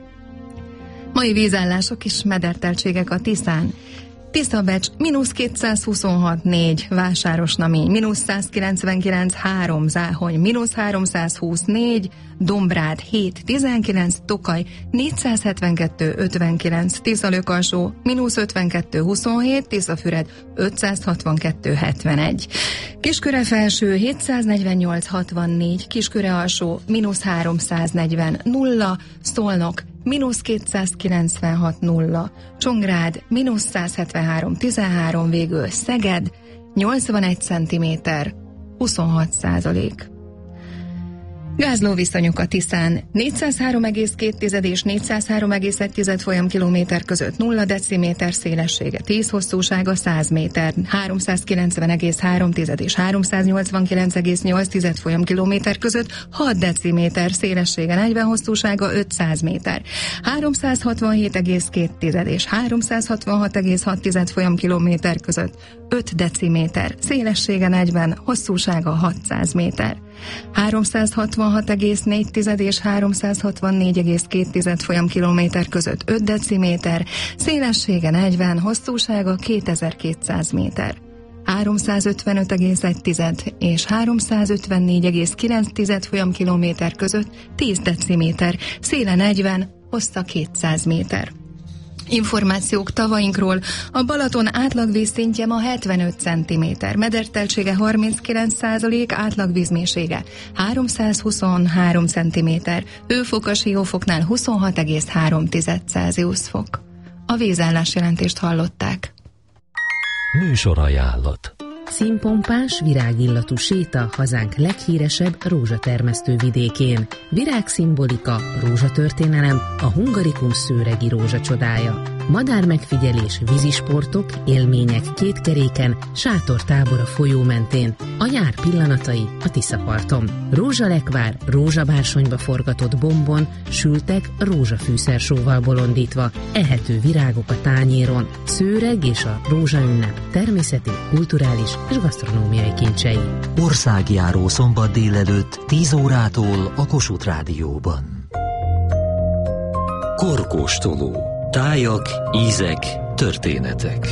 Mai vízállások és mederteltségek a Tiszán. Tiszabecs mínusz kétszázhuszonhat négy, Vásárosnamény mínusz százkilencvenkilenc három, Záhony mínusz háromszázhúsz négy, Dombrád hét tizenkilenc, Tokaj négyszázhetvenkettő ötvenkilenc, Tiszalőkalsó mínusz ötvenkettő huszonhét, Tiszafüred ötszázhatvankettő hetvenegy, Kiskörefelső hétszáznegyvennyolc hatvannégy, Kiskörealsó mínusz háromszáznegyven nulla, Szolnok mínusz kétszázkilencvenhat nulla, Csongrád mínusz százhetvenhárom tizenhárom, végül Szeged nyolcvanegy centiméter, huszonhat százalék. Gázlóviszonyok a Tiszán négyszázhárom egész két és négyszázhárom egész egy folyamkilométer között nulla deciméter, szélessége tíz, hosszúsága száz méter, háromszázkilencven egész három és háromszáznyolcvankilenc egész nyolc folyamkilométer között hat deciméter, szélessége negyven, hosszúsága ötszáz méter, háromszázhatvanhét egész két és háromszázhatvanhat egész hat folyamkilométer között öt deciméter, szélessége negyven, hosszúsága hatszáz méter, háromszázhatvanhat egész négy és háromszázhatvannégy egész két folyamkilométer között öt deciméter, szélessége negyven, hosszúsága kétezer-kétszáz méter, háromszázötvenöt egész egy és háromszázötvennégy egész kilenc folyamkilométer között tíz deciméter, széle negyven, hossza kétszáz méter. Információk tavainkról: a Balaton átlagvízszintje ma hetvenöt centiméter, mederteltsége harminckilenc százalék, átlagvízmélysége háromszázhuszonhárom centiméter, hőfok a Siófoknál huszonhat egész három Celsius fok. A vízállás jelentést hallották. Műsorajánlat. Színpompás, virágillatú séta hazánk leghíresebb rózsatermesztő vidékén. Virágszimbolika, rózsatörténelem, a Hungarikum szőregi rózsa csodája. Madármegfigyelés, vízisportok, élmények kétkeréken, sátortábor a folyó mentén, a nyár pillanatai a Tiszaparton. Rózsalekvár, rózsabársonyba forgatott bombon, sültek rózsafűszersóval bolondítva, ehető virágok a tányéron, szőreg és a rózsaünnep természeti, kulturális és gasztronómiai kincsei. Országjáró szombat délelőtt tíz órától a Kossuth Rádióban. Korkóstoló. Tájak, ízek, történetek.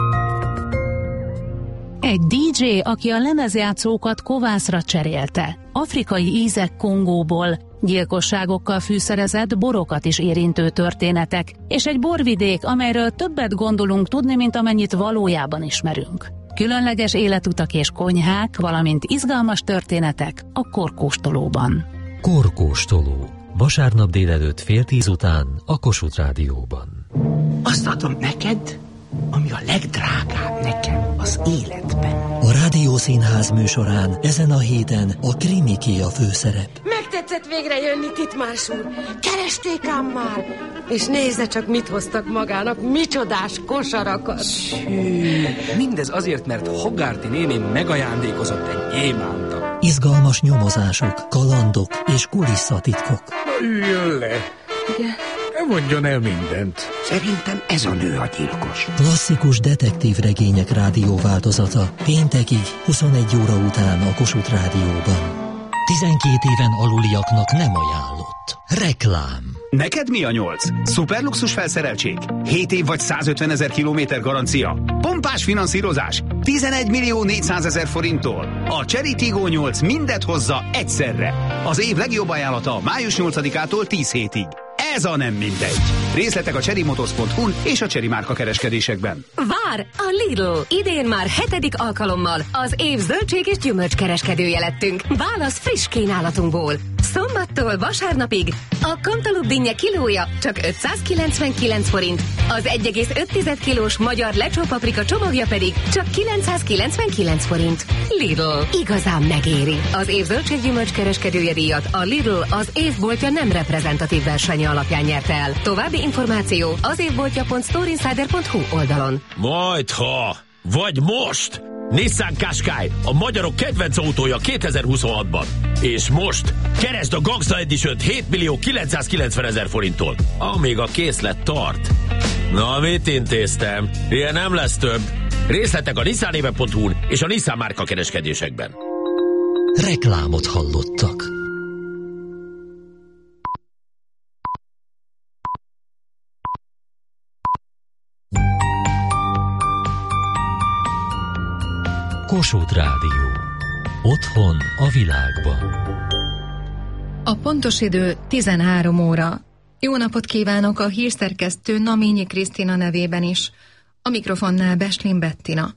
Egy dé dzsé, aki a lemezjátszókat kovászra cserélte. Afrikai ízek Kongóból, gyilkosságokkal fűszerezett, borokat is érintő történetek, és egy borvidék, amelyről többet gondolunk tudni, mint amennyit valójában ismerünk. Különleges életutak és konyhák, valamint izgalmas történetek a Korkóstolóban. Korkóstoló. Vasárnap délelőtt fél tíz után a Kossuth Rádióban. Azt adom neked, ami a legdrágább nekem az életben. A Rádiószínház műsorán ezen a héten a Krimiké a főszerep. Megtetszett végre jönni, Titmárs úr. Keresték ám már. És nézze csak, mit hoztak magának, micsodás kosarakat. Sű, mindez azért, mert Hogarty néni megajándékozott egy gyémánta. Izgalmas nyomozások, kalandok és kulisszatitkok. Na, üljön le. Igen. Mondjon el mindent. Szerintem ez a nő a gyilkos. Klasszikus detektív regények rádióváltozata. Péntekig, huszonegy óra után a Kossuth Rádióban. tizenkét éven aluliaknak nem ajánlott. Reklám. Neked mi a nyolc? Szuperluxus felszereltség? hét év vagy százötven ezer kilométer garancia? Pompás finanszírozás? tizenegy millió négyszázezer forinttól. A Chery Tiggo nyolc mindet hozza egyszerre. Az év legjobb ajánlata május nyolcadikától tíz hétig. Ez a nem mindegy. Részletek a cherrymotors pont hu-n és a Chery márka kereskedésekben. Vár a Lidl! Idén már hetedik alkalommal az év zöldség és gyümölcs kereskedője lettünk. Válasz friss kínálatunkból. Szombattól vasárnapig a kantalup dinnye kilója csak ötszázkilencvenkilenc forint, az egy egész öt kilós magyar lecsó paprika csomagja pedig csak kilencszázkilencvenkilenc forint. Lidl, igazán megéri. Az év zöldséggyümölcs kereskedője díjat a Lidl az évboltja nem reprezentatív versenye alapján nyerte el. További információ az évboltja pont storeinsider pont hu oldalon. Majdha, vagy most! Nissan Qashqai, a magyarok kedvenc autója kétezer-huszonhatban. És most keresd a Gangsta Edition-t hét millió kilencszázkilencven ezer forinttól, amíg a készlet tart. Na, mit intéztem? Ilyen nem lesz több. Részletek a nissanéve pont hu-n és a Nissan márka kereskedésekben. Reklámot hallottak. Kossuth Rádió. Otthon a világban. A pontos idő tizenhárom óra. Jó napot kívánok a hírszerkesztő Naményi Krisztina nevében is. A mikrofonnál Beslin Bettina.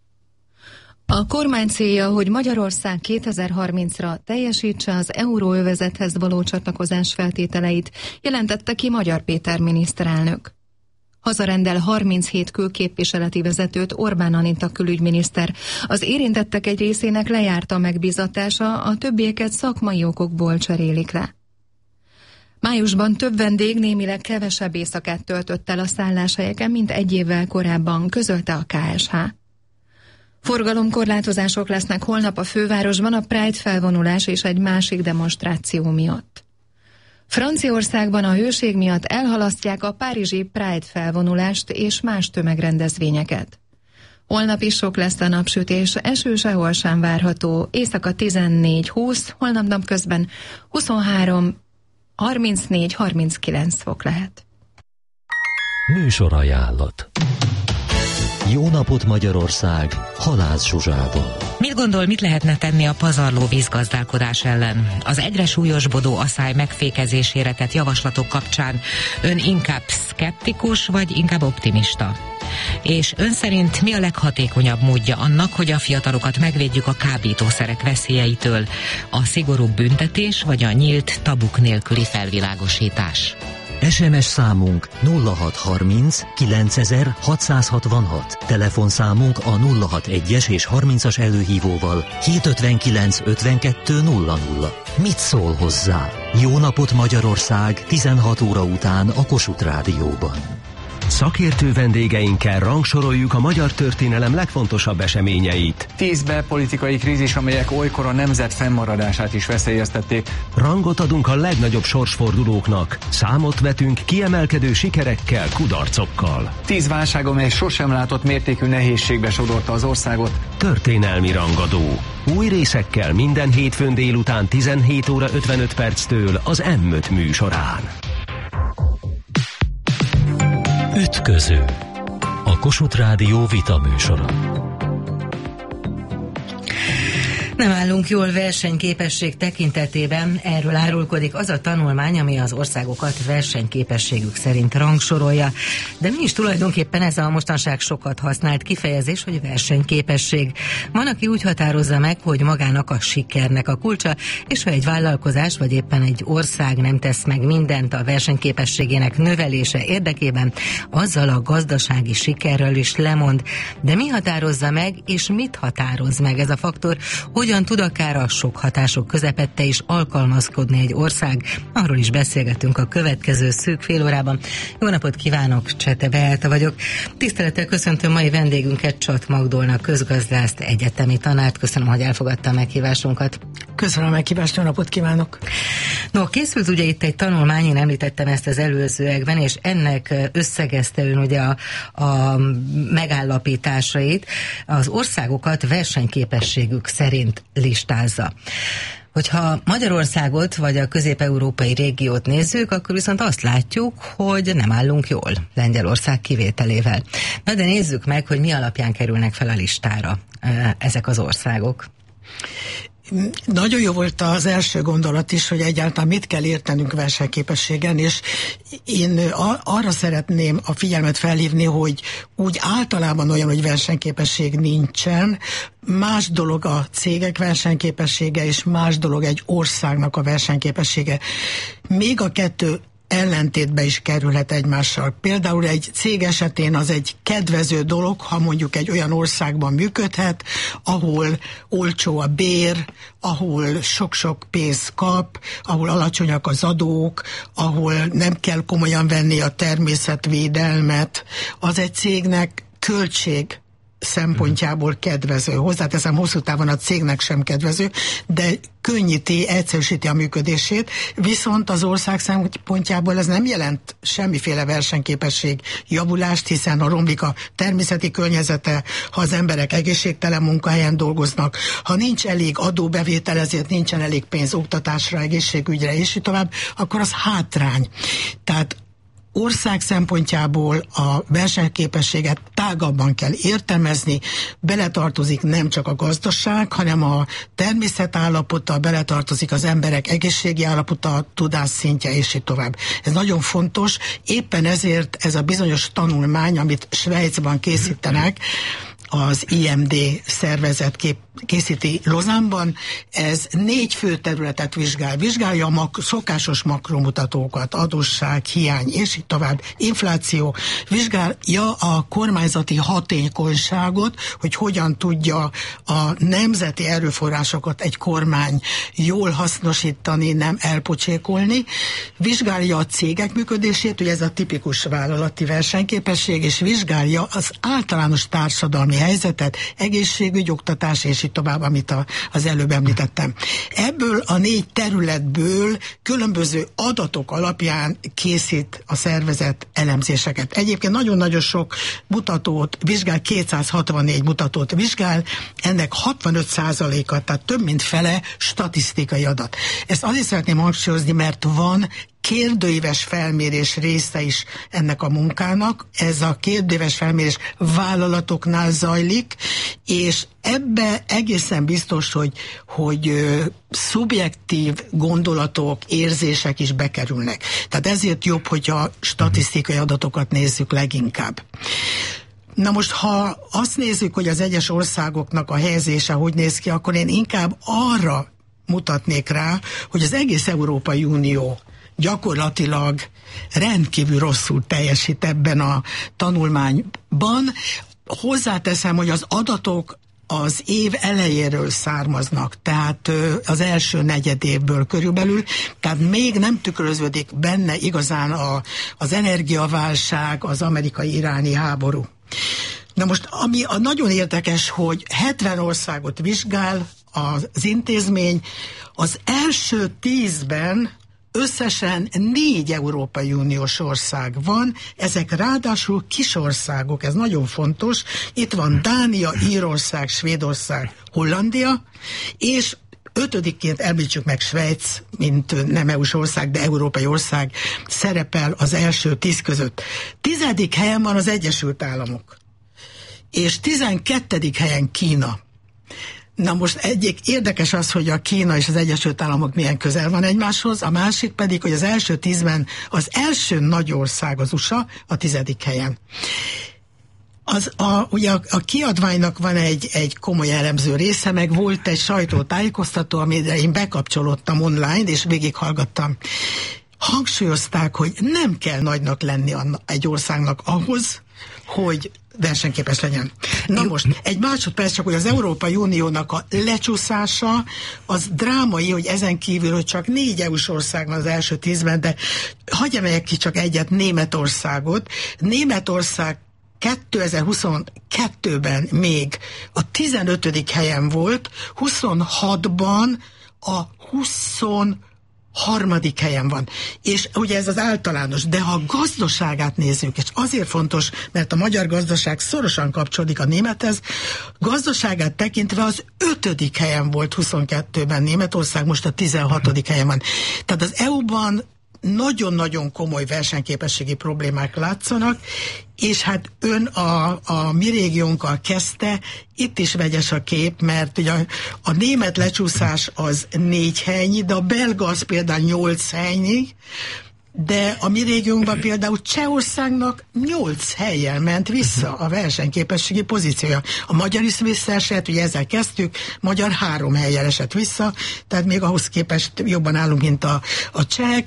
A kormány célja, hogy Magyarország kétezer-harmincra teljesítse az euróövezethez való csatlakozás feltételeit, jelentette ki Magyar Péter miniszterelnök. Hazarendel harminchét külképviseleti vezetőt Orbán Anita külügyminiszter. Az érintettek egy részének lejárt a megbízatása, a többieket szakmai okokból cserélik le. Májusban több vendég némileg kevesebb éjszakát töltött el a szálláshelyeken, mint egy évvel korábban, közölte a ká es há. Forgalomkorlátozások lesznek holnap a fővárosban a Pride felvonulás és egy másik demonstráció miatt. Franciaországban a hőség miatt elhalasztják a párizsi Pride felvonulást és más tömegrendezvényeket. Holnap is sok lesz a napsütés, eső sehol sem várható, éjszaka tizennégy húsz, holnap napközben huszonhárom harmincnégy harminckilenc fok lehet. Műsorajánlat. Jó napot Magyarország, Halász Zsuzsával. Mit gondol, mit lehetne tenni a pazarló vízgazdálkodás ellen? Az egyre súlyosbodó aszály megfékezésére tett javaslatok kapcsán ön inkább szkeptikus, vagy inkább optimista? És ön szerint mi a leghatékonyabb módja annak, hogy a fiatalokat megvédjük a kábítószerek veszélyeitől? A szigorúbb büntetés, vagy a nyílt, tabuk nélküli felvilágosítás? es em es számunk nulla hat harminc kilencezer hatszázhatvanhat, telefonszámunk a nulla hatvanas és harmincas előhívóval hétszázötvenkilenc ötvenkettő nulla nulla. Mit szól hozzá? Jó napot Magyarország tizenhat óra után a Kossuth Rádióban. Szakértő vendégeinkkel rangsoroljuk a magyar történelem legfontosabb eseményeit. Tíz belpolitikai krízis, amelyek olykor a nemzet fennmaradását is veszélyeztették. Rangot adunk a legnagyobb sorsfordulóknak. Számot vetünk kiemelkedő sikerekkel, kudarcokkal. Tíz válság, amely sosem látott mértékű nehézségbe sodorta az országot. Történelmi rangadó. Új részekkel minden hétfőn délután tizenhét óra ötvenöt perctől az M öt műsorán. Ütköző. A Kossuth Rádió vita műsora. Nem állunk jól versenyképesség tekintetében, erről árulkodik az a tanulmány, ami az országokat versenyképességük szerint rangsorolja. De mi is tulajdonképpen ez a mostanság sokat használt kifejezés, hogy versenyképesség. Van, aki úgy határozza meg, hogy magának a sikernek a kulcsa, és ha egy vállalkozás vagy éppen egy ország nem tesz meg mindent a versenyképességének növelése érdekében, azzal a gazdasági sikerről is lemond. De mi határozza meg, és mit határoz meg ez a faktor? Hogyan tud akár a sok hatások közepette is alkalmazkodni egy ország? Arról is beszélgetünk a következő szűk fél órában. Jó napot kívánok, Csete Beáta vagyok. Tisztelettel köszöntöm mai vendégünket, Csat Magdolna közgazdászt, egyetemi tanárt. Köszönöm, hogy elfogadta a meghívásunkat. Köszönöm a meghívást, jó napot kívánok! No, készült ugye itt egy tanulmány, én említettem ezt az előzőekben, és ennek összegezte ön ugye a, a megállapításait, az országokat versenyképességük szerint listázza. Hogyha Magyarországot vagy a közép-európai régiót nézzük, akkor viszont azt látjuk, hogy nem állunk jól, Lengyelország kivételével. Na de nézzük meg, hogy mi alapján kerülnek fel a listára ezek az országok. Nagyon jó volt az első gondolat is, hogy egyáltalán mit kell értenünk versenyképességen, és én arra szeretném a figyelmet felhívni, hogy úgy általában olyan, hogy versenyképesség nincsen. Más dolog a cégek versenyképessége, és más dolog egy országnak a versenyképessége. Még a kettő ellentétbe is kerülhet egymással. Például egy cég esetén az egy kedvező dolog, ha mondjuk egy olyan országban működhet, ahol olcsó a bér, ahol sok-sok pénzt kap, ahol alacsonyak az adók, ahol nem kell komolyan venni a természetvédelmet. Az egy cégnek költség szempontjából kedvező. Hozzáteszem, hosszú távon a cégnek sem kedvező, de könnyíti, egyszerűsíti a működését, viszont az ország szempontjából ez nem jelent semmiféle versenyképesség javulást, hiszen ha romlik a természeti környezete, ha az emberek egészségtelen munkahelyen dolgoznak, ha nincs elég adóbevétel, ezért nincsen elég pénz oktatásra, egészségügyre, és így tovább, akkor az hátrány. Tehát ország szempontjából a versenyképességet tágabban kell értelmezni, beletartozik nem csak a gazdaság, hanem a természet állapota, beletartozik az emberek egészségi állapota, tudásszintje, és így tovább. Ez nagyon fontos, éppen ezért ez a bizonyos tanulmány, amit Svájcban készítenek, az I M D szervezet kép, készíti Lozánban, ez négy fő területet vizsgál. Vizsgálja a mak- szokásos makromutatókat, adósság, hiány, és így tovább, infláció. Vizsgálja a kormányzati hatékonyságot, hogy hogyan tudja a nemzeti erőforrásokat egy kormány jól hasznosítani, nem elpocsékolni. Vizsgálja a cégek működését, ugye ez a tipikus vállalati versenyképesség, és vizsgálja az általános társadalmi helyzetet, egészségügy, oktatás, és így tovább, amit a, az előbb említettem. Ebből a négy területből különböző adatok alapján készít a szervezet elemzéseket. Egyébként nagyon-nagyon sok mutatót vizsgál, kétszázhatvannégy mutatót vizsgál, ennek hatvanöt százaléka, tehát több mint fele statisztikai adat. Ezt azért szeretném hangsúlyozni, mert van kérdőíves felmérés része is ennek a munkának. Ez a kérdőíves felmérés vállalatoknál zajlik, és ebbe egészen biztos, hogy, hogy ö, szubjektív gondolatok, érzések is bekerülnek. Tehát ezért jobb, hogyha statisztikai adatokat nézzük leginkább. Na most, ha azt nézzük, hogy az egyes országoknak a helyezése hogy néz ki, akkor én inkább arra mutatnék rá, hogy az egész Európai Unió gyakorlatilag rendkívül rosszul teljesít ebben a tanulmányban. Hozzáteszem, hogy az adatok az év elejéről származnak, tehát az első negyed évből körülbelül, tehát még nem tükröződik benne igazán a, az energiaválság, az amerikai-iráni háború. Na most, ami a nagyon érdekes, hogy hetven országot vizsgál az intézmény, az első tízben összesen négy Európai Uniós ország van, ezek ráadásul kis országok, ez nagyon fontos. Itt van Dánia, Írország, Svédország, Hollandia, és ötödikként említsük meg Svájc, mint nem é u-s ország, de európai ország szerepel az első tíz között. Tizedik helyen van az Egyesült Államok, és tizenkettedik helyen Kína. Na most egyik érdekes az, hogy a Kína és az Egyesült Államok milyen közel van egymáshoz, a másik pedig, hogy az első tízben az első nagy ország az u es á a tizedik helyen. Az a, ugye a, a kiadványnak van egy, egy komoly elemző része, meg volt egy sajtótájékoztató, amire én bekapcsolódtam online, és végighallgattam. Hangsúlyozták, hogy nem kell nagynak lenni egy országnak ahhoz, hogy versenyképes legyen. Na most, egy másodperc csak, hogy az Európai Uniónak a lecsúszása az drámai, hogy ezen kívül, hogy csak négy é u-s ország van az első tízben, de hagyj emeljek ki csak egyet, Németországot. Németország kétezer-huszonkettőben még a tizenötödik helyen volt, huszonhatban a huszonharmadik helyen van. És ugye ez az általános, de ha a gazdaságát nézzük, és azért fontos, mert a magyar gazdaság szorosan kapcsolódik a némethez, gazdaságát tekintve az ötödik helyen volt huszonkettőben Németország, most a tizenhatodik helyen van. Tehát az é u-ban nagyon-nagyon komoly versenyképességi problémák látszanak, és hát ön a, a mi régiónkkal kezdte, itt is vegyes a kép, mert ugye a, a német lecsúszás az négy helynyi, de a belga az például nyolc helynyi, de a mi régiónkban például Csehországnak nyolc helyen ment vissza a versenyképességi pozíciója. A magyar is visszaesett, ugye ezzel kezdtük, magyar három helyen esett vissza, tehát még ahhoz képest jobban állunk, mint a, a csehek.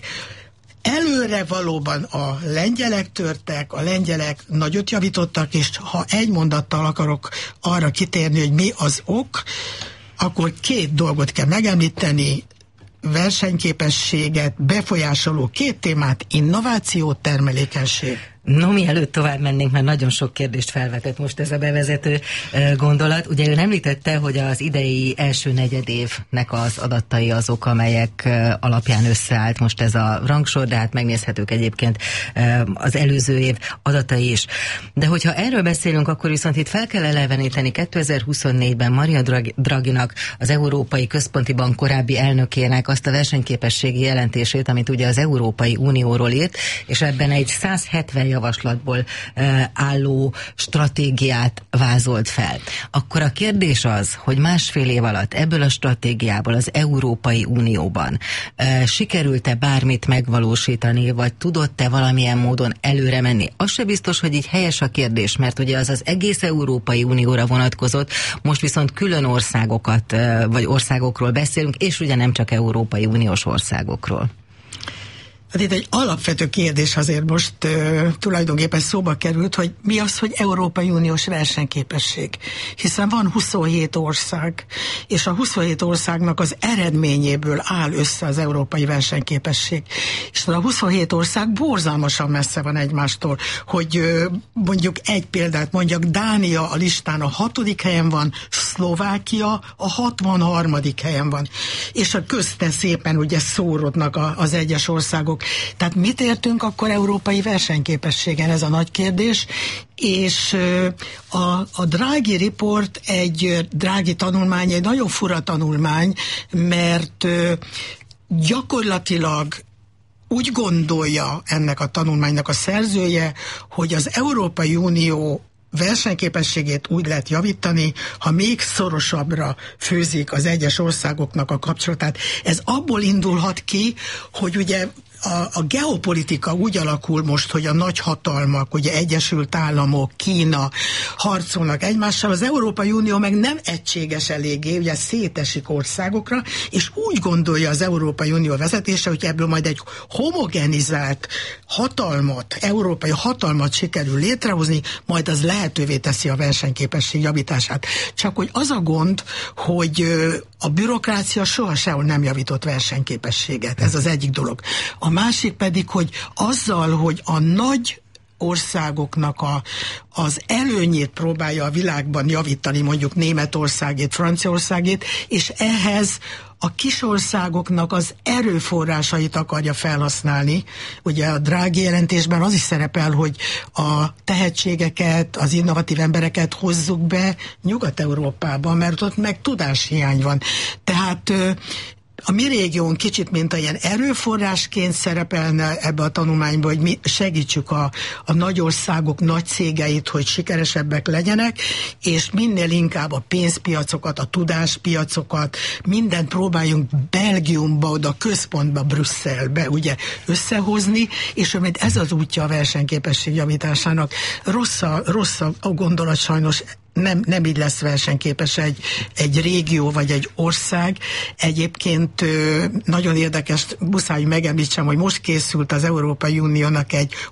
Előre valóban a lengyelek törtek, a lengyelek nagyot javítottak, és ha egy mondattal akarok arra kitérni, hogy mi az ok, akkor két dolgot kell megemlíteni, versenyképességet befolyásoló két témát, innováció, termelékenység. No, mielőtt tovább mennénk, mert nagyon sok kérdést felvetett most ez a bevezető gondolat. Ugye ön említette, hogy az idei első negyedévnek az adatai azok, amelyek alapján összeállt most ez a rangsor, de hát megnézhetők egyébként az előző év adatai is. De hogyha erről beszélünk, akkor viszont itt fel kell eleveníteni kétezer-huszonnégyben Mario Draghinak, az Európai Központi Bank korábbi elnökének azt a versenyképességi jelentését, amit ugye az Európai Unióról írt, és ebben egy százhetven javaslatból uh, álló stratégiát vázolt fel. Akkor a kérdés az, hogy másfél év alatt ebből a stratégiából az Európai Unióban uh, sikerült-e bármit megvalósítani, vagy tudott-e valamilyen módon előre menni? Az se biztos, hogy így helyes a kérdés, mert ugye az az egész Európai Unióra vonatkozott, most viszont külön országokat, uh, vagy országokról beszélünk, és ugye nem csak Európai Uniós országokról. Hát itt egy alapvető kérdés azért most uh, tulajdonképpen szóba került, hogy mi az, hogy Európai Uniós versenyképesség. Hiszen van huszonhét ország, és a huszonhét országnak az eredményéből áll össze az európai versenyképesség. És a huszonhét ország borzalmasan messze van egymástól, hogy uh, mondjuk egy példát mondjak, Dánia a listán a hatodik helyen van, Szlovákia a hatvanharmadik helyen van. És a közte szépen ugye szórodnak a, az egyes országok. Tehát mit értünk akkor európai versenyképességen, ez a nagy kérdés, és a, a Draghi Report egy Draghi tanulmány, egy nagyon fura tanulmány, mert gyakorlatilag úgy gondolja ennek a tanulmánynak a szerzője, hogy az Európai Unió versenyképességét úgy lehet javítani, ha még szorosabbra főzik az egyes országoknak a kapcsolatát. Ez abból indulhat ki, hogy ugye a, a geopolitika úgy alakul most, hogy a nagy hatalmak, ugye Egyesült Államok, Kína harcolnak egymással, az Európai Unió meg nem egységes eléggé, ugye szétesik országokra, és úgy gondolja az Európai Unió vezetése, hogy ebből majd egy homogenizált hatalmat, európai hatalmat sikerül létrehozni, majd az lehetővé teszi a versenyképesség javítását. Csak hogy az a gond, hogy a bürokrácia soha sehol nem javított versenyképességet. Ez az egyik dolog. A másik pedig, hogy azzal, hogy a nagy országoknak a, az előnyét próbálja a világban javítani, mondjuk Németországét, Franciaországét, és ehhez a kis országoknak az erőforrásait akarja felhasználni. Ugye a Draghi jelentésben az is szerepel, hogy a tehetségeket, az innovatív embereket hozzuk be Nyugat-Európába, mert ott meg tudáshiány van. Tehát a mi régión kicsit, mint a ilyen erőforrásként szerepelne ebbe a tanulmányba, hogy mi segítsük a, a nagy országok, nagy cégeit, hogy sikeresebbek legyenek, és minél inkább a pénzpiacokat, a tudáspiacokat, mindent próbáljunk Belgiumba, oda központba, Brüsszelbe ugye összehozni, és amit ez az útja a versenyképesség javításának. Rossz a, rossz a gondolat sajnos, Nem, nem így lesz versenyképes egy, egy régió vagy egy ország. Egyébként nagyon érdekes, muszáj megemlítsem, hogy most készült az Európai Uniónak egy